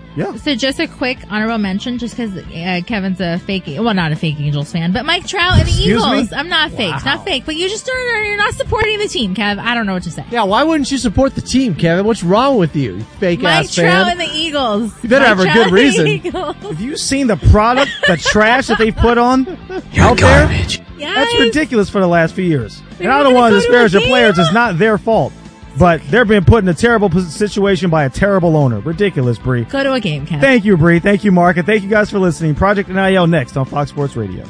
[SPEAKER 1] Yeah.
[SPEAKER 20] So just a quick honorable mention, just because Kevin's a fake, well, not a fake Angels fan, but Mike Trout and the Eagles. I'm not fake, not fake, but you just you're not supporting the team, Kev. I don't know what to say.
[SPEAKER 2] Yeah, why wouldn't you support the team, Kevin? What's wrong with you fake ass fan?
[SPEAKER 20] Mike Trout and the Eagles.
[SPEAKER 2] You better have a good reason.
[SPEAKER 1] Have you seen the product, the trash that they put on out
[SPEAKER 5] garbage.
[SPEAKER 1] there?
[SPEAKER 20] Yes.
[SPEAKER 1] That's ridiculous for the last few years.
[SPEAKER 20] They're
[SPEAKER 1] And I don't want to disparage the players. It's not their fault. But they're being put in a terrible situation by a terrible owner. Ridiculous, Bree.
[SPEAKER 20] Go to a game, Kev.
[SPEAKER 1] Thank you, Bree. Thank you, Mark. And thank you guys for listening. Project NIL next on Fox Sports Radio.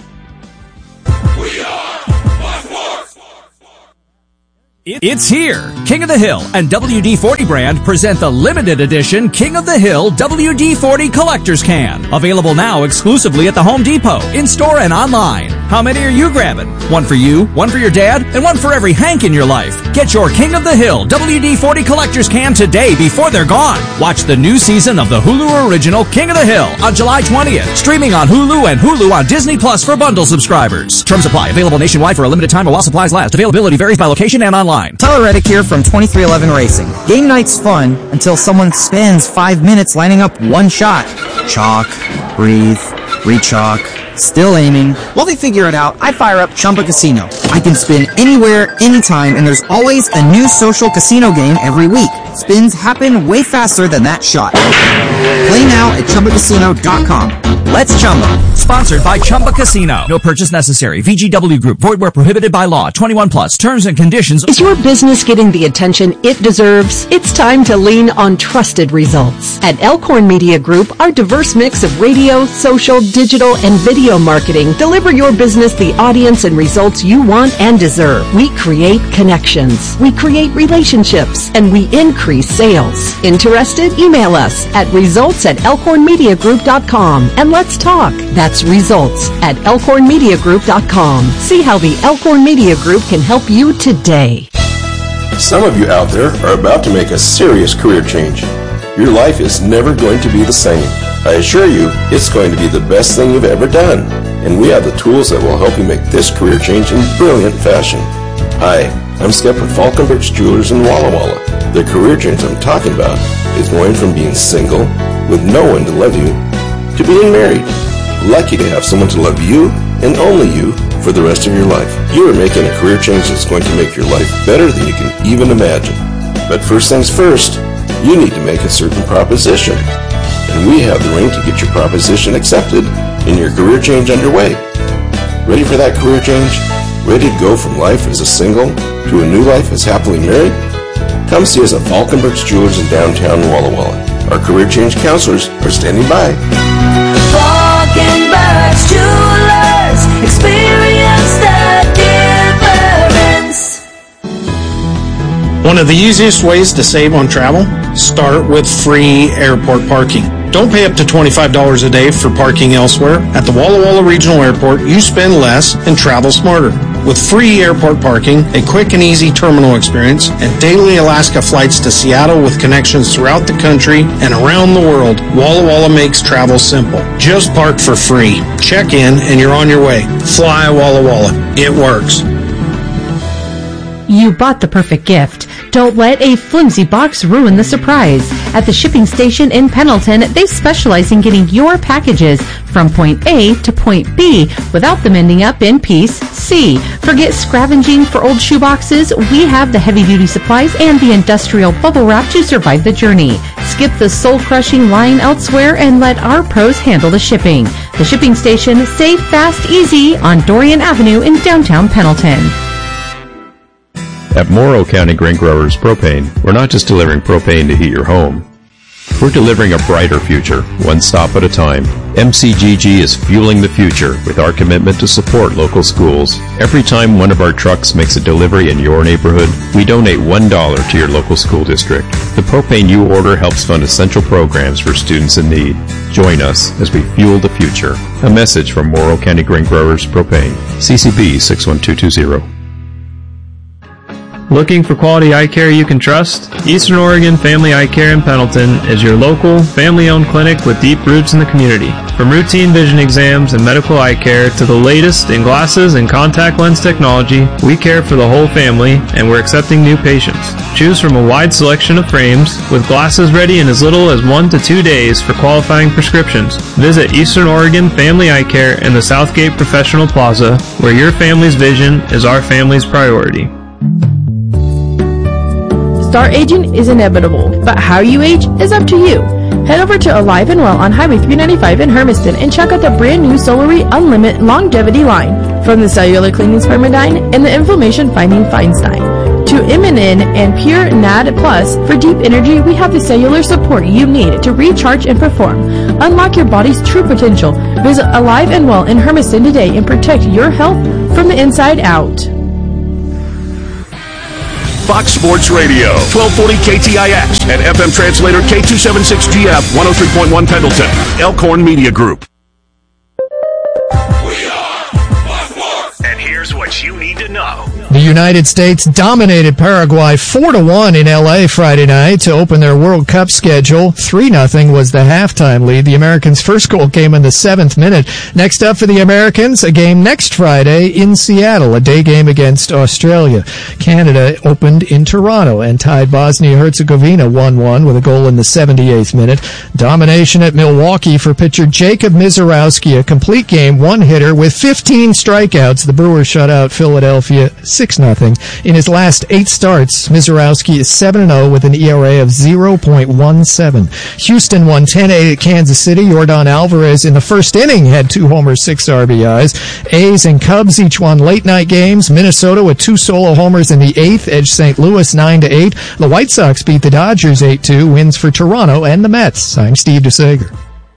[SPEAKER 13] It's here. King of the Hill and WD-40 brand present the limited edition King of the Hill WD-40 Collector's Can. Available now exclusively at the Home Depot, in-store and online. How many are you grabbing? One for you, one for your dad, and one for every Hank in your life. Get your King of the Hill WD-40 Collector's Can today before they're gone. Watch the new season of the Hulu original King of the Hill on July 20th. Streaming on Hulu and Hulu on Disney Plus for bundle subscribers. Terms apply. Available nationwide for a limited time while supplies last. Availability varies by location and online.
[SPEAKER 14] Tyler Reddick here from 2311 Racing. Game night's fun until someone spends 5 minutes lining up one shot. Chalk, breathe, re-chalk, still aiming. While they figure it out, I fire up Chumba Casino. I can spin anywhere, anytime, and there's always a new social casino game every week. Spins happen way faster than that shot. Play now at ChumbaCasino.com. Let's Chumba.
[SPEAKER 13] Sponsored by Chumba Casino. No purchase necessary. VGW Group. Void where prohibited by law. 21 plus. Terms and conditions.
[SPEAKER 16] Is your business getting the attention it deserves? It's time to lean on trusted results. At Elkhorn Media Group, our diverse mix of radio, social, digital, and video marketing deliver your business the audience and results you want and deserve. We create connections. We create relationships. And we increase sales. Interested? Email us at results@elkhornmediagroup.com and let's talk. That's results@elkhornmediagroup.com. See how the Elkhorn Media Group can help you today.
[SPEAKER 17] Some of you out there are about to make a serious career change. Your life is never going to be the same. I assure you, it's going to be the best thing you've ever done. And we have the tools that will help you make this career change in brilliant fashion. Hi, I'm Skip with Falconbridge Jewelers in Walla Walla. The career change I'm talking about is going from being single with no one to love you to being married. Lucky to have someone to love you and only you for the rest of your life. You are making a career change that's going to make your life better than you can even imagine. But first things first, you need to make a certain proposition. And we have the ring to get your proposition accepted and your career change underway. Ready for that career change? Ready to go from life as a single to a new life as happily married? Come see us at Falconbridge Jewelers in downtown Walla Walla. Our career change counselors are standing by.
[SPEAKER 5] Falconbridge Jewelers, experience the difference.
[SPEAKER 18] One of the easiest ways to save on travel? Start with free airport parking. Don't pay up to $25 a day for parking elsewhere. At the Walla Walla Regional Airport, you spend less and travel smarter. With free airport parking, a quick and easy terminal experience, and daily Alaska flights to Seattle with connections throughout the country and around the world, Walla Walla makes travel simple. Just park for free. Check in and you're on your way. Fly Walla Walla. It works.
[SPEAKER 19] You bought the perfect gift. Don't let a flimsy box ruin the surprise. At the shipping station in Pendleton, they specialize in getting your packages from point A to point B without them ending up in piece C. Forget scavenging for old shoeboxes. We have the heavy-duty supplies and the industrial bubble wrap to survive the journey. Skip the soul-crushing line elsewhere and let our pros handle the shipping. The shipping station, safe, fast, easy on Dorian Avenue in downtown Pendleton.
[SPEAKER 21] At Morrow County Grain Growers Propane, we're not just delivering propane to heat your home. We're delivering a brighter future, one stop at a time. MCGG is fueling the future with our commitment to support local schools. Every time one of our trucks makes a delivery in your neighborhood, we donate $1 to your local school district. The propane you order helps fund essential programs for students in need. Join us as we fuel the future. A message from Morrow County Grain Growers Propane. CCB 61220.
[SPEAKER 4] Looking for quality eye care you can trust? Eastern Oregon Family Eye Care in Pendleton is your local, family-owned clinic with deep roots in the community. From routine vision exams and medical eye care to the latest in glasses and contact lens technology, we care for the whole family, and we're accepting new patients. Choose from a wide selection of frames, with glasses ready in as little as 1 to 2 days for qualifying prescriptions. Visit Eastern Oregon Family Eye Care in the Southgate Professional Plaza, where your family's vision is our family's priority.
[SPEAKER 8] Star aging is inevitable, but how you age is up to you. Head over to Alive and Well on Highway 395 in Hermiston and check out the brand new Solary Unlimited Longevity line. From the cellular cleaning Spermidine and the inflammation fighting Feinstein to Immunin and Pure NAD Plus, for deep energy, we have the cellular support you need to recharge and perform. Unlock your body's true potential. Visit Alive and Well in Hermiston today and protect your health from the inside out.
[SPEAKER 7] Fox Sports Radio, 1240 KTIX, and FM translator K276GF, 103.1 Pendleton, Elkhorn Media Group.
[SPEAKER 15] And here's what you need to know.
[SPEAKER 11] The United States dominated Paraguay 4-1 in LA Friday night to open their World Cup schedule. 3-0 was the halftime lead. The Americans' first goal came in the 7th minute. Next up for the Americans, a game next Friday in Seattle, a day game against Australia. Canada opened in Toronto and tied Bosnia-Herzegovina 1-1 with a goal in the 78th minute. Domination at Milwaukee for pitcher Jacob Misiorowski, a complete game one-hitter with 15 strikeouts. The Brewers shut out Philadelphia 6-0. In his last 8 starts, Misiorowski is 7-0 with an ERA of 0.17. Houston won 10-8 at Kansas City. Yordan Alvarez in the first inning had 2 homers, 6 RBIs. A's and Cubs each won late-night games. Minnesota with 2 solo homers in the 8th edged St. Louis 9-8. The White Sox beat the Dodgers 8-2. Wins for Toronto and the Mets. I'm Steve DeSager.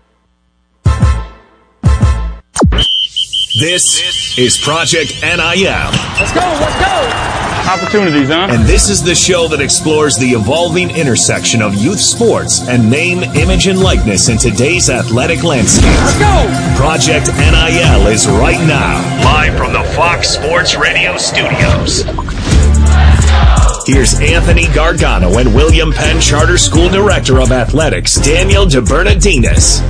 [SPEAKER 15] This is Project NIL.
[SPEAKER 12] Let's go!
[SPEAKER 15] Opportunities, huh? And this is the show that explores the evolving intersection of youth sports and name, image, and likeness in today's athletic landscape.
[SPEAKER 12] Let's go!
[SPEAKER 15] Project NIL is right now, live from the Fox Sports Radio studios. Here's Anthony Gargano and William Penn Charter School Director of Athletics, Daniel DeBernardinis.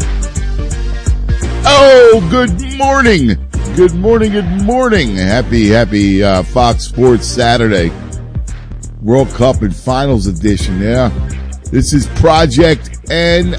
[SPEAKER 22] Oh, good morning. Good morning. Happy Fox Sports Saturday. World Cup and Finals edition, yeah. This is Project NIL.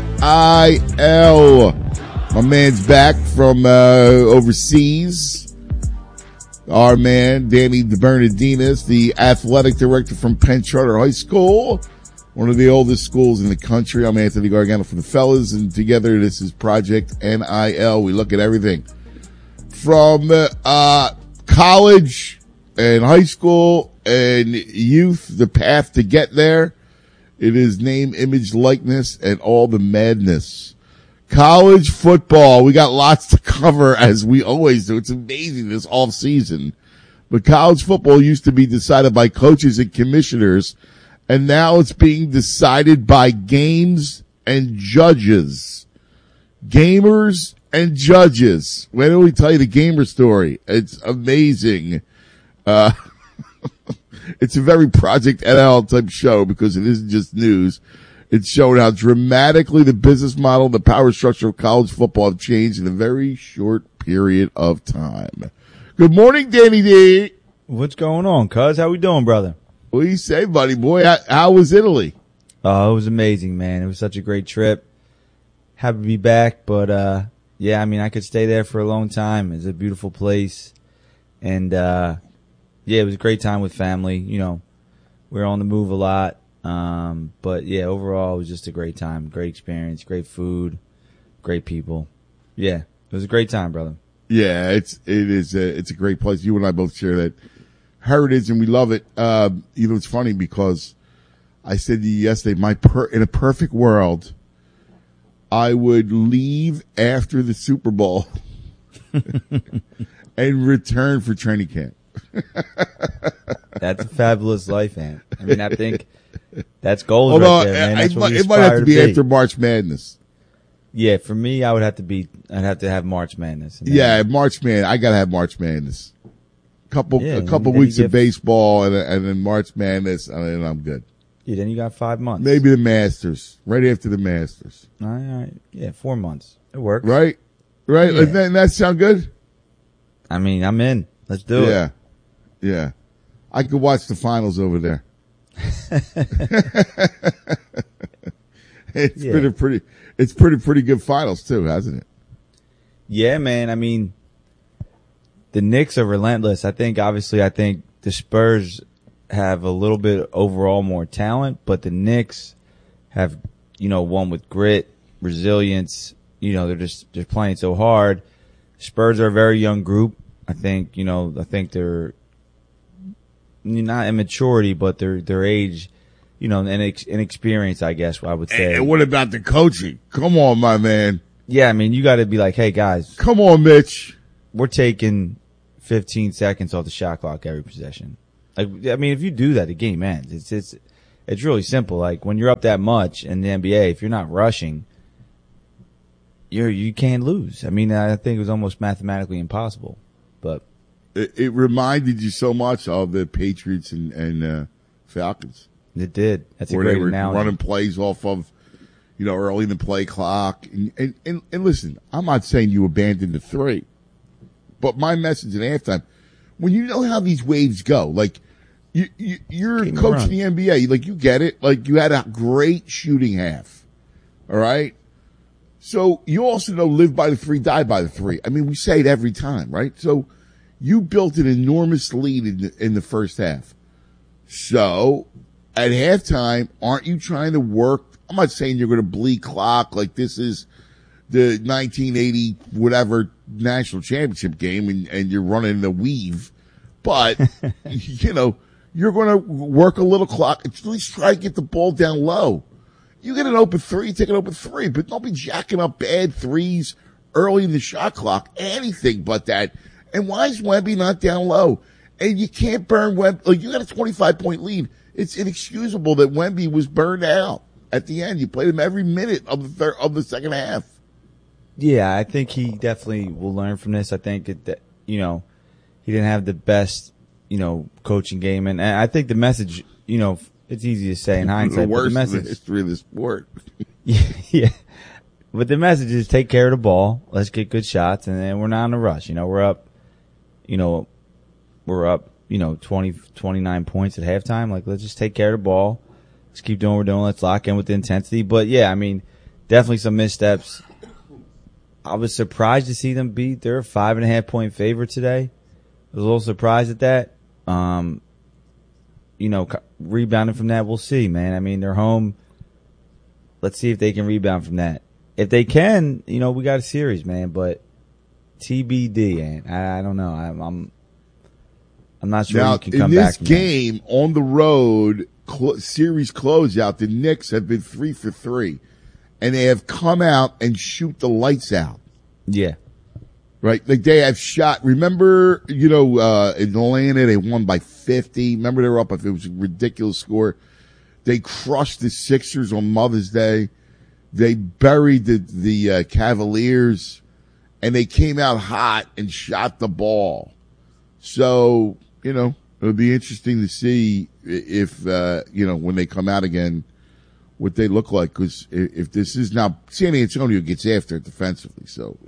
[SPEAKER 22] My man's back from overseas. Our man, Danny DeBernardinis, the athletic director from Penn Charter High School, one of the oldest schools in the country. I'm Anthony Gargano from the fellas, and together this is Project NIL. We look at everything from college and high school and youth, the path to get there. It is name, image, likeness, and all the madness. College football, we got lots to cover as we always do. It's amazing this off season. But college football used to be decided by coaches and commissioners, and now it's being decided by games and judges. Gamers and judges. Why don't we tell you the gamer story? It's amazing. It's a very Project NIL type show because it isn't just news. It's showing how dramatically the business model, the power structure of college football have changed in a very short period of time. Good morning, Danny D.
[SPEAKER 23] What's going on, cuz? How we doing, brother?
[SPEAKER 22] What do you say, buddy boy? How was Italy?
[SPEAKER 23] Oh, it was amazing, man. It was such a great trip. Happy to be back, but yeah, I mean, I could stay there for a long time. It's a beautiful place, and yeah, it was a great time with family. You know, we were on the move a lot, but yeah, overall, it was just a great time, great experience, great food, great people. Yeah, it was a great time, brother.
[SPEAKER 22] Yeah, it's a great place. You and I both share that heritage, and we love it. You know, it's funny because I said to you yesterday, in a perfect world, I would leave after the Super Bowl and return for training camp.
[SPEAKER 23] That's a fabulous life, man. I mean, I think that's gold right there, man. That's what we
[SPEAKER 22] it might have to be after March Madness.
[SPEAKER 23] Yeah, for me, I'd have to have March Madness.
[SPEAKER 22] Yeah, March Madness. I gotta have March Madness. couple
[SPEAKER 23] then
[SPEAKER 22] weeks
[SPEAKER 23] you
[SPEAKER 22] of
[SPEAKER 23] get-
[SPEAKER 22] baseball and then March Madness, and I'm good.
[SPEAKER 23] Yeah, then you got 5 months.
[SPEAKER 22] Maybe the Masters, right after the Masters.
[SPEAKER 23] All right. Yeah, 4 months. It works.
[SPEAKER 22] Right?
[SPEAKER 23] Yeah.
[SPEAKER 22] Doesn't that sound good?
[SPEAKER 23] I mean, I'm in. Let's do it.
[SPEAKER 22] Yeah. Yeah. I could watch the finals over there. It's
[SPEAKER 23] Yeah.
[SPEAKER 22] been pretty good finals too, hasn't it?
[SPEAKER 23] Yeah, man. I mean, the Knicks are relentless. I think the Spurs have a little bit overall more talent, but the Knicks have, won with grit, resilience. They're playing so hard. Spurs are a very young group. I think they're not immaturity, but their age, and inexperience, I guess I would say.
[SPEAKER 22] And what about the coaching? Come on, my man.
[SPEAKER 23] Yeah, I mean, you got to be like, hey guys,
[SPEAKER 22] come on, Mitch.
[SPEAKER 23] We're taking 15 seconds off the shot clock every possession. Like, I mean, if you do that, the game ends. It's really simple. Like when you're up that much in the NBA, if you're not rushing, you can't lose. I mean, I think it was almost mathematically impossible, but
[SPEAKER 22] it reminded you so much of the Patriots and Falcons.
[SPEAKER 23] It did. That's a
[SPEAKER 22] where
[SPEAKER 23] great
[SPEAKER 22] they were
[SPEAKER 23] analogy.
[SPEAKER 22] running plays off of, early in the play clock. And listen, I'm not saying you abandon the three, but my message at halftime, when you know how these waves go, like you're
[SPEAKER 23] Keep 'em
[SPEAKER 22] coaching
[SPEAKER 23] running.
[SPEAKER 22] the NBA, like you get it, like you had a great shooting half. All right. So you also know live by the three, die by the three. I mean, we say it every time, right? So you built an enormous lead in the first half. So at halftime, aren't you trying to work? I'm not saying you're going to bleed clock like this is the 1980 whatever national championship game and you're running the weave, but you're going to work a little clock. At least try to get the ball down low. You get an open three, take an open three, but don't be jacking up bad threes early in the shot clock. Anything but that. And why is Wemby not down low? And you can't burn Wemby. Like you got a 25-point lead. It's inexcusable that Wemby was burned out at the end. You played him every minute of the second half.
[SPEAKER 23] Yeah, I think he definitely will learn from this. I think that he didn't have the best, coaching game, and I think the message, it's easy to say in hindsight.
[SPEAKER 22] The worst
[SPEAKER 23] but the
[SPEAKER 22] in the
[SPEAKER 23] message,
[SPEAKER 22] history of the sport.
[SPEAKER 23] yeah. But the message is take care of the ball. Let's get good shots, and then we're not in a rush. We're up, 20, 29 points at halftime. Like, let's just take care of the ball. Let's keep doing what we're doing. Let's lock in with the intensity. But yeah, I mean, definitely some missteps. I was surprised to see them beat. They're a 5.5-point favorite today. I was a little surprised at that. Rebounding from that, we'll see, man. I mean, they're home. Let's see if they can rebound from that. If they can, we got a series, man. But TBD, and I don't know. I'm not sure
[SPEAKER 22] Now,
[SPEAKER 23] you can come
[SPEAKER 22] in
[SPEAKER 23] back
[SPEAKER 22] this
[SPEAKER 23] from
[SPEAKER 22] game on the road, series closeout, the Knicks have been 3 for 3, and they have come out and shoot the lights out.
[SPEAKER 23] that. Yeah.
[SPEAKER 22] Right? Like they have shot. Remember, in Atlanta, they won by 50. Remember they were up, it was a ridiculous score. They crushed the Sixers on Mother's Day. They buried the Cavaliers, and they came out hot and shot the ball. So, it'll be interesting to see if, when they come out again, what they look like. Cause if this is now, San Antonio gets after it defensively. So,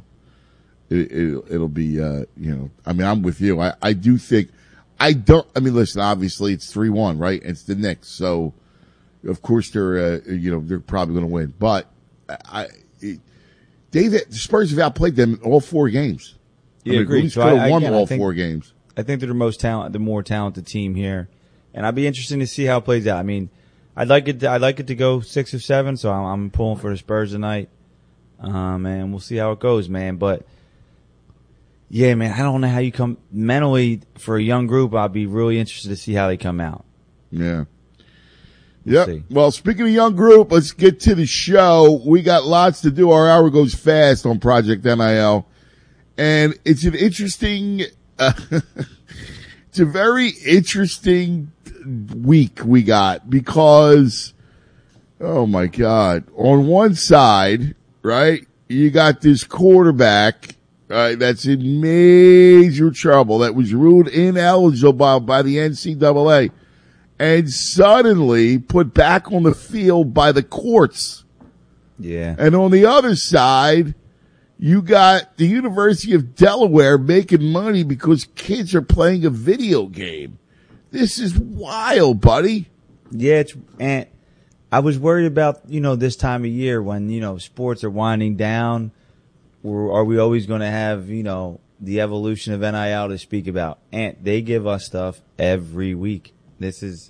[SPEAKER 22] it'll be, I'm with you. I do think, listen, obviously it's 3-1, right? It's the Knicks. So, of course they're probably going to win, but the Spurs have outplayed them in all 4 games.
[SPEAKER 23] Yeah, agreed.
[SPEAKER 22] Leafs
[SPEAKER 23] So
[SPEAKER 22] could have won
[SPEAKER 23] again,
[SPEAKER 22] all
[SPEAKER 23] I think-
[SPEAKER 22] 4 games.
[SPEAKER 23] I think they're the more talented team here, and I'd be interested to see how it plays out. I mean, I'd like it to go 6 or 7, so I'm pulling for the Spurs tonight, and we'll see how it goes, man. But yeah, man, I don't know how you come mentally for a young group. I'd be really interested to see how they come out.
[SPEAKER 22] Yeah.
[SPEAKER 23] We'll
[SPEAKER 22] Yep.
[SPEAKER 23] see.
[SPEAKER 22] Well, speaking of young group, let's get to the show. We got lots to do. Our hour goes fast on Project NIL. And it's an interesting, it's a very interesting week we got because, oh my God, on one side, right, you got this quarterback That's in major trouble. That was ruled ineligible by the NCAA and suddenly put back on the field by the courts.
[SPEAKER 23] Yeah.
[SPEAKER 22] And on the other side, you got the University of Delaware making money because kids are playing a video game. This is wild, buddy.
[SPEAKER 23] Yeah, and I was worried about, this time of year when, sports are winding down. Are we always going to have, the evolution of NIL to speak about? And they give us stuff every week. It's,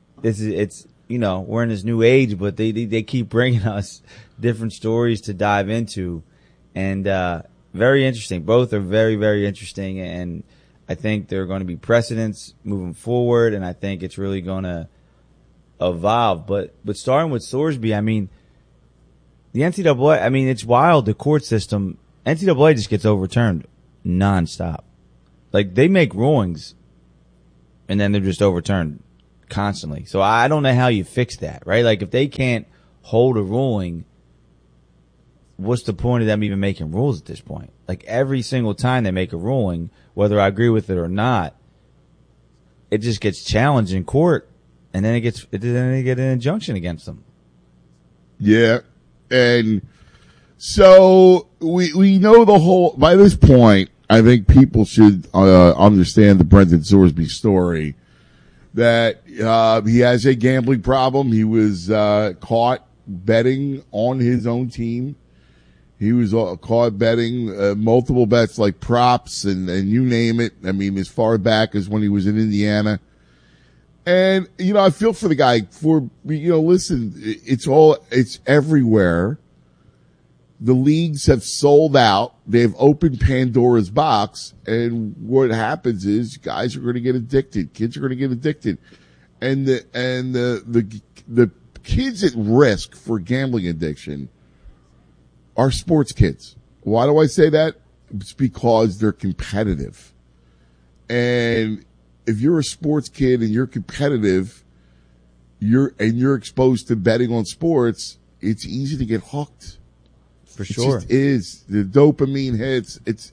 [SPEAKER 23] we're in this new age, but they keep bringing us different stories to dive into. And, very interesting. Both are very, very interesting. And I think there are going to be precedents moving forward. And I think it's really going to evolve. But starting with Sorsby, I mean, the NCAA, I mean, it's wild. The court system, NCAA just gets overturned nonstop. Like, they make rulings and then they're just overturned constantly. So I don't know how you fix that, right? Like, if they can't hold a ruling, what's the point of them even making rules at this point? Like, every single time they make a ruling, whether I agree with it or not, it just gets challenged in court, and then they get an injunction against them.
[SPEAKER 22] Yeah. And so we know the whole, by this point, I think people should understand the Brendan Sorsby story, that he has a gambling problem. He was caught betting on his own team. He was caught betting multiple bets like props and you name it. I mean, as far back as when he was in Indiana. And, I feel for the guy listen, it's everywhere. The leagues have sold out. They've opened Pandora's box. And what happens is guys are going to get addicted. Kids are going to get addicted. And the kids at risk for gambling addiction are sports kids. Why do I say that? It's because they're competitive. And if you're a sports kid and you're competitive, you're exposed to betting on sports, it's easy to get hooked.
[SPEAKER 23] For sure.
[SPEAKER 22] It just is. The dopamine hits. It's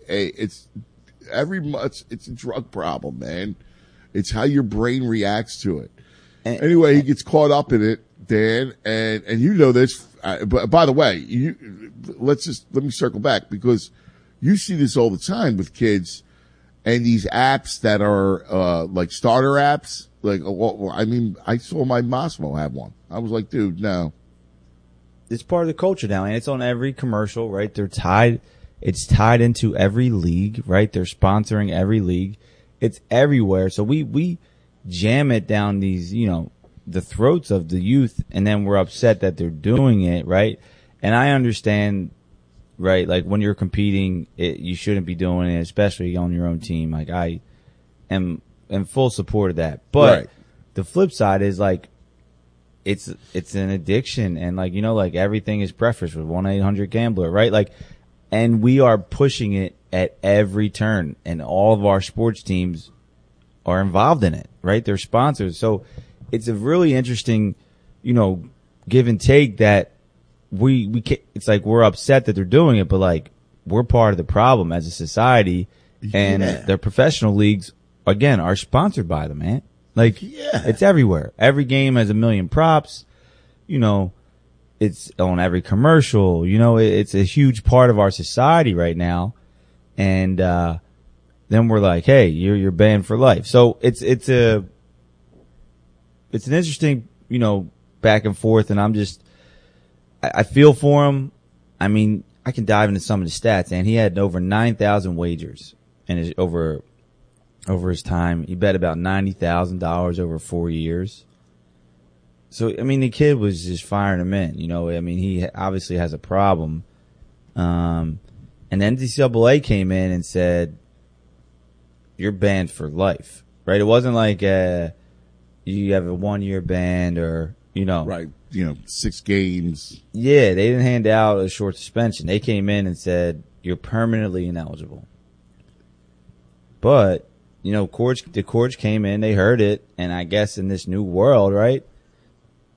[SPEAKER 22] a drug problem, man. It's how your brain reacts to it. Anyway, he gets caught up in it, Dan, and you know this. But by the way, let me circle back, because you see this all the time with kids and these apps that are like starter apps. Like, I mean, I saw my Mosmo have one. I was like, dude, no.
[SPEAKER 23] It's part of the culture now, and it's on every commercial, right? It's tied into every league, right? They're sponsoring every league. It's everywhere. So we jam it down these, the throats of the youth, and then we're upset that they're doing it, right? And I understand, right? Like, when you're competing, you shouldn't be doing it, especially on your own team. Like, I am in full support of that. But
[SPEAKER 22] right.
[SPEAKER 23] The flip side is, like, it's an addiction, and like everything is prefaced with 1-800-GAMBLER, right? Like, and we are pushing it at every turn, and all of our sports teams are involved in it, right? They're sponsors. So it's a really interesting, give and take that we it's like we're upset that they're doing it, but like we're part of the problem as a society, and the professional leagues, again, are sponsored by them, man. Like, it's everywhere. Every game has 1 million props. It's on every commercial. It's a huge part of our society right now. And then we're like, hey, you're banned for life. So it's an interesting, back and forth. And I feel for him. I mean, I can dive into some of the stats, and he had over 9,000 wagers over his time. He bet about $90,000 over 4 years. So, I mean, the kid was just firing him in, I mean, he obviously has a problem. And then NCAA came in and said, you're banned for life, right? It wasn't like, you have a 1-year ban or,
[SPEAKER 22] Right. 6 games.
[SPEAKER 23] Yeah. They didn't hand out a short suspension. They came in and said, you're permanently ineligible. But, the courts came in, they heard it, and I guess in this new world, right,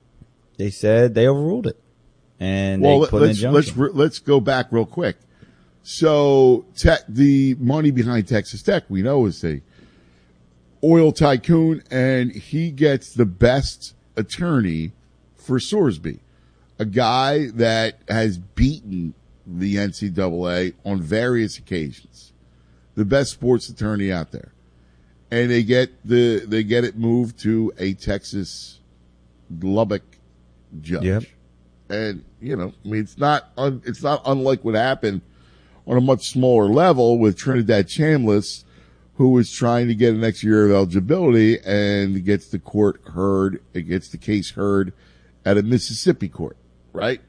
[SPEAKER 23] they said they overruled it, and they put an injunction.
[SPEAKER 22] Let's go back real quick. So the money behind Texas Tech, we know, is a oil tycoon, and he gets the best attorney for Sorsby, a guy that has beaten the NCAA on various occasions, the best sports attorney out there, and they get it moved to a Texas Lubbock judge.
[SPEAKER 23] Yep.
[SPEAKER 22] And I mean, it's not unlike what happened on a much smaller level with Trinidad Chambliss, who was trying to get an extra year of eligibility and gets the case heard at a Mississippi court, right?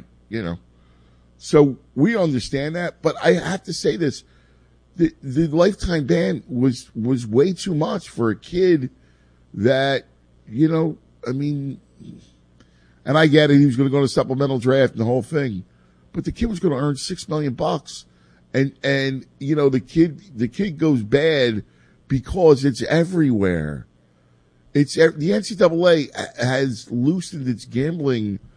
[SPEAKER 22] So we understand that, but I have to say this, the lifetime ban was way too much for a kid that, I mean, and I get it, he was going to go to supplemental draft and the whole thing, but the kid was going to earn $6 million. And the kid goes bad because it's everywhere. The NCAA has loosened its gambling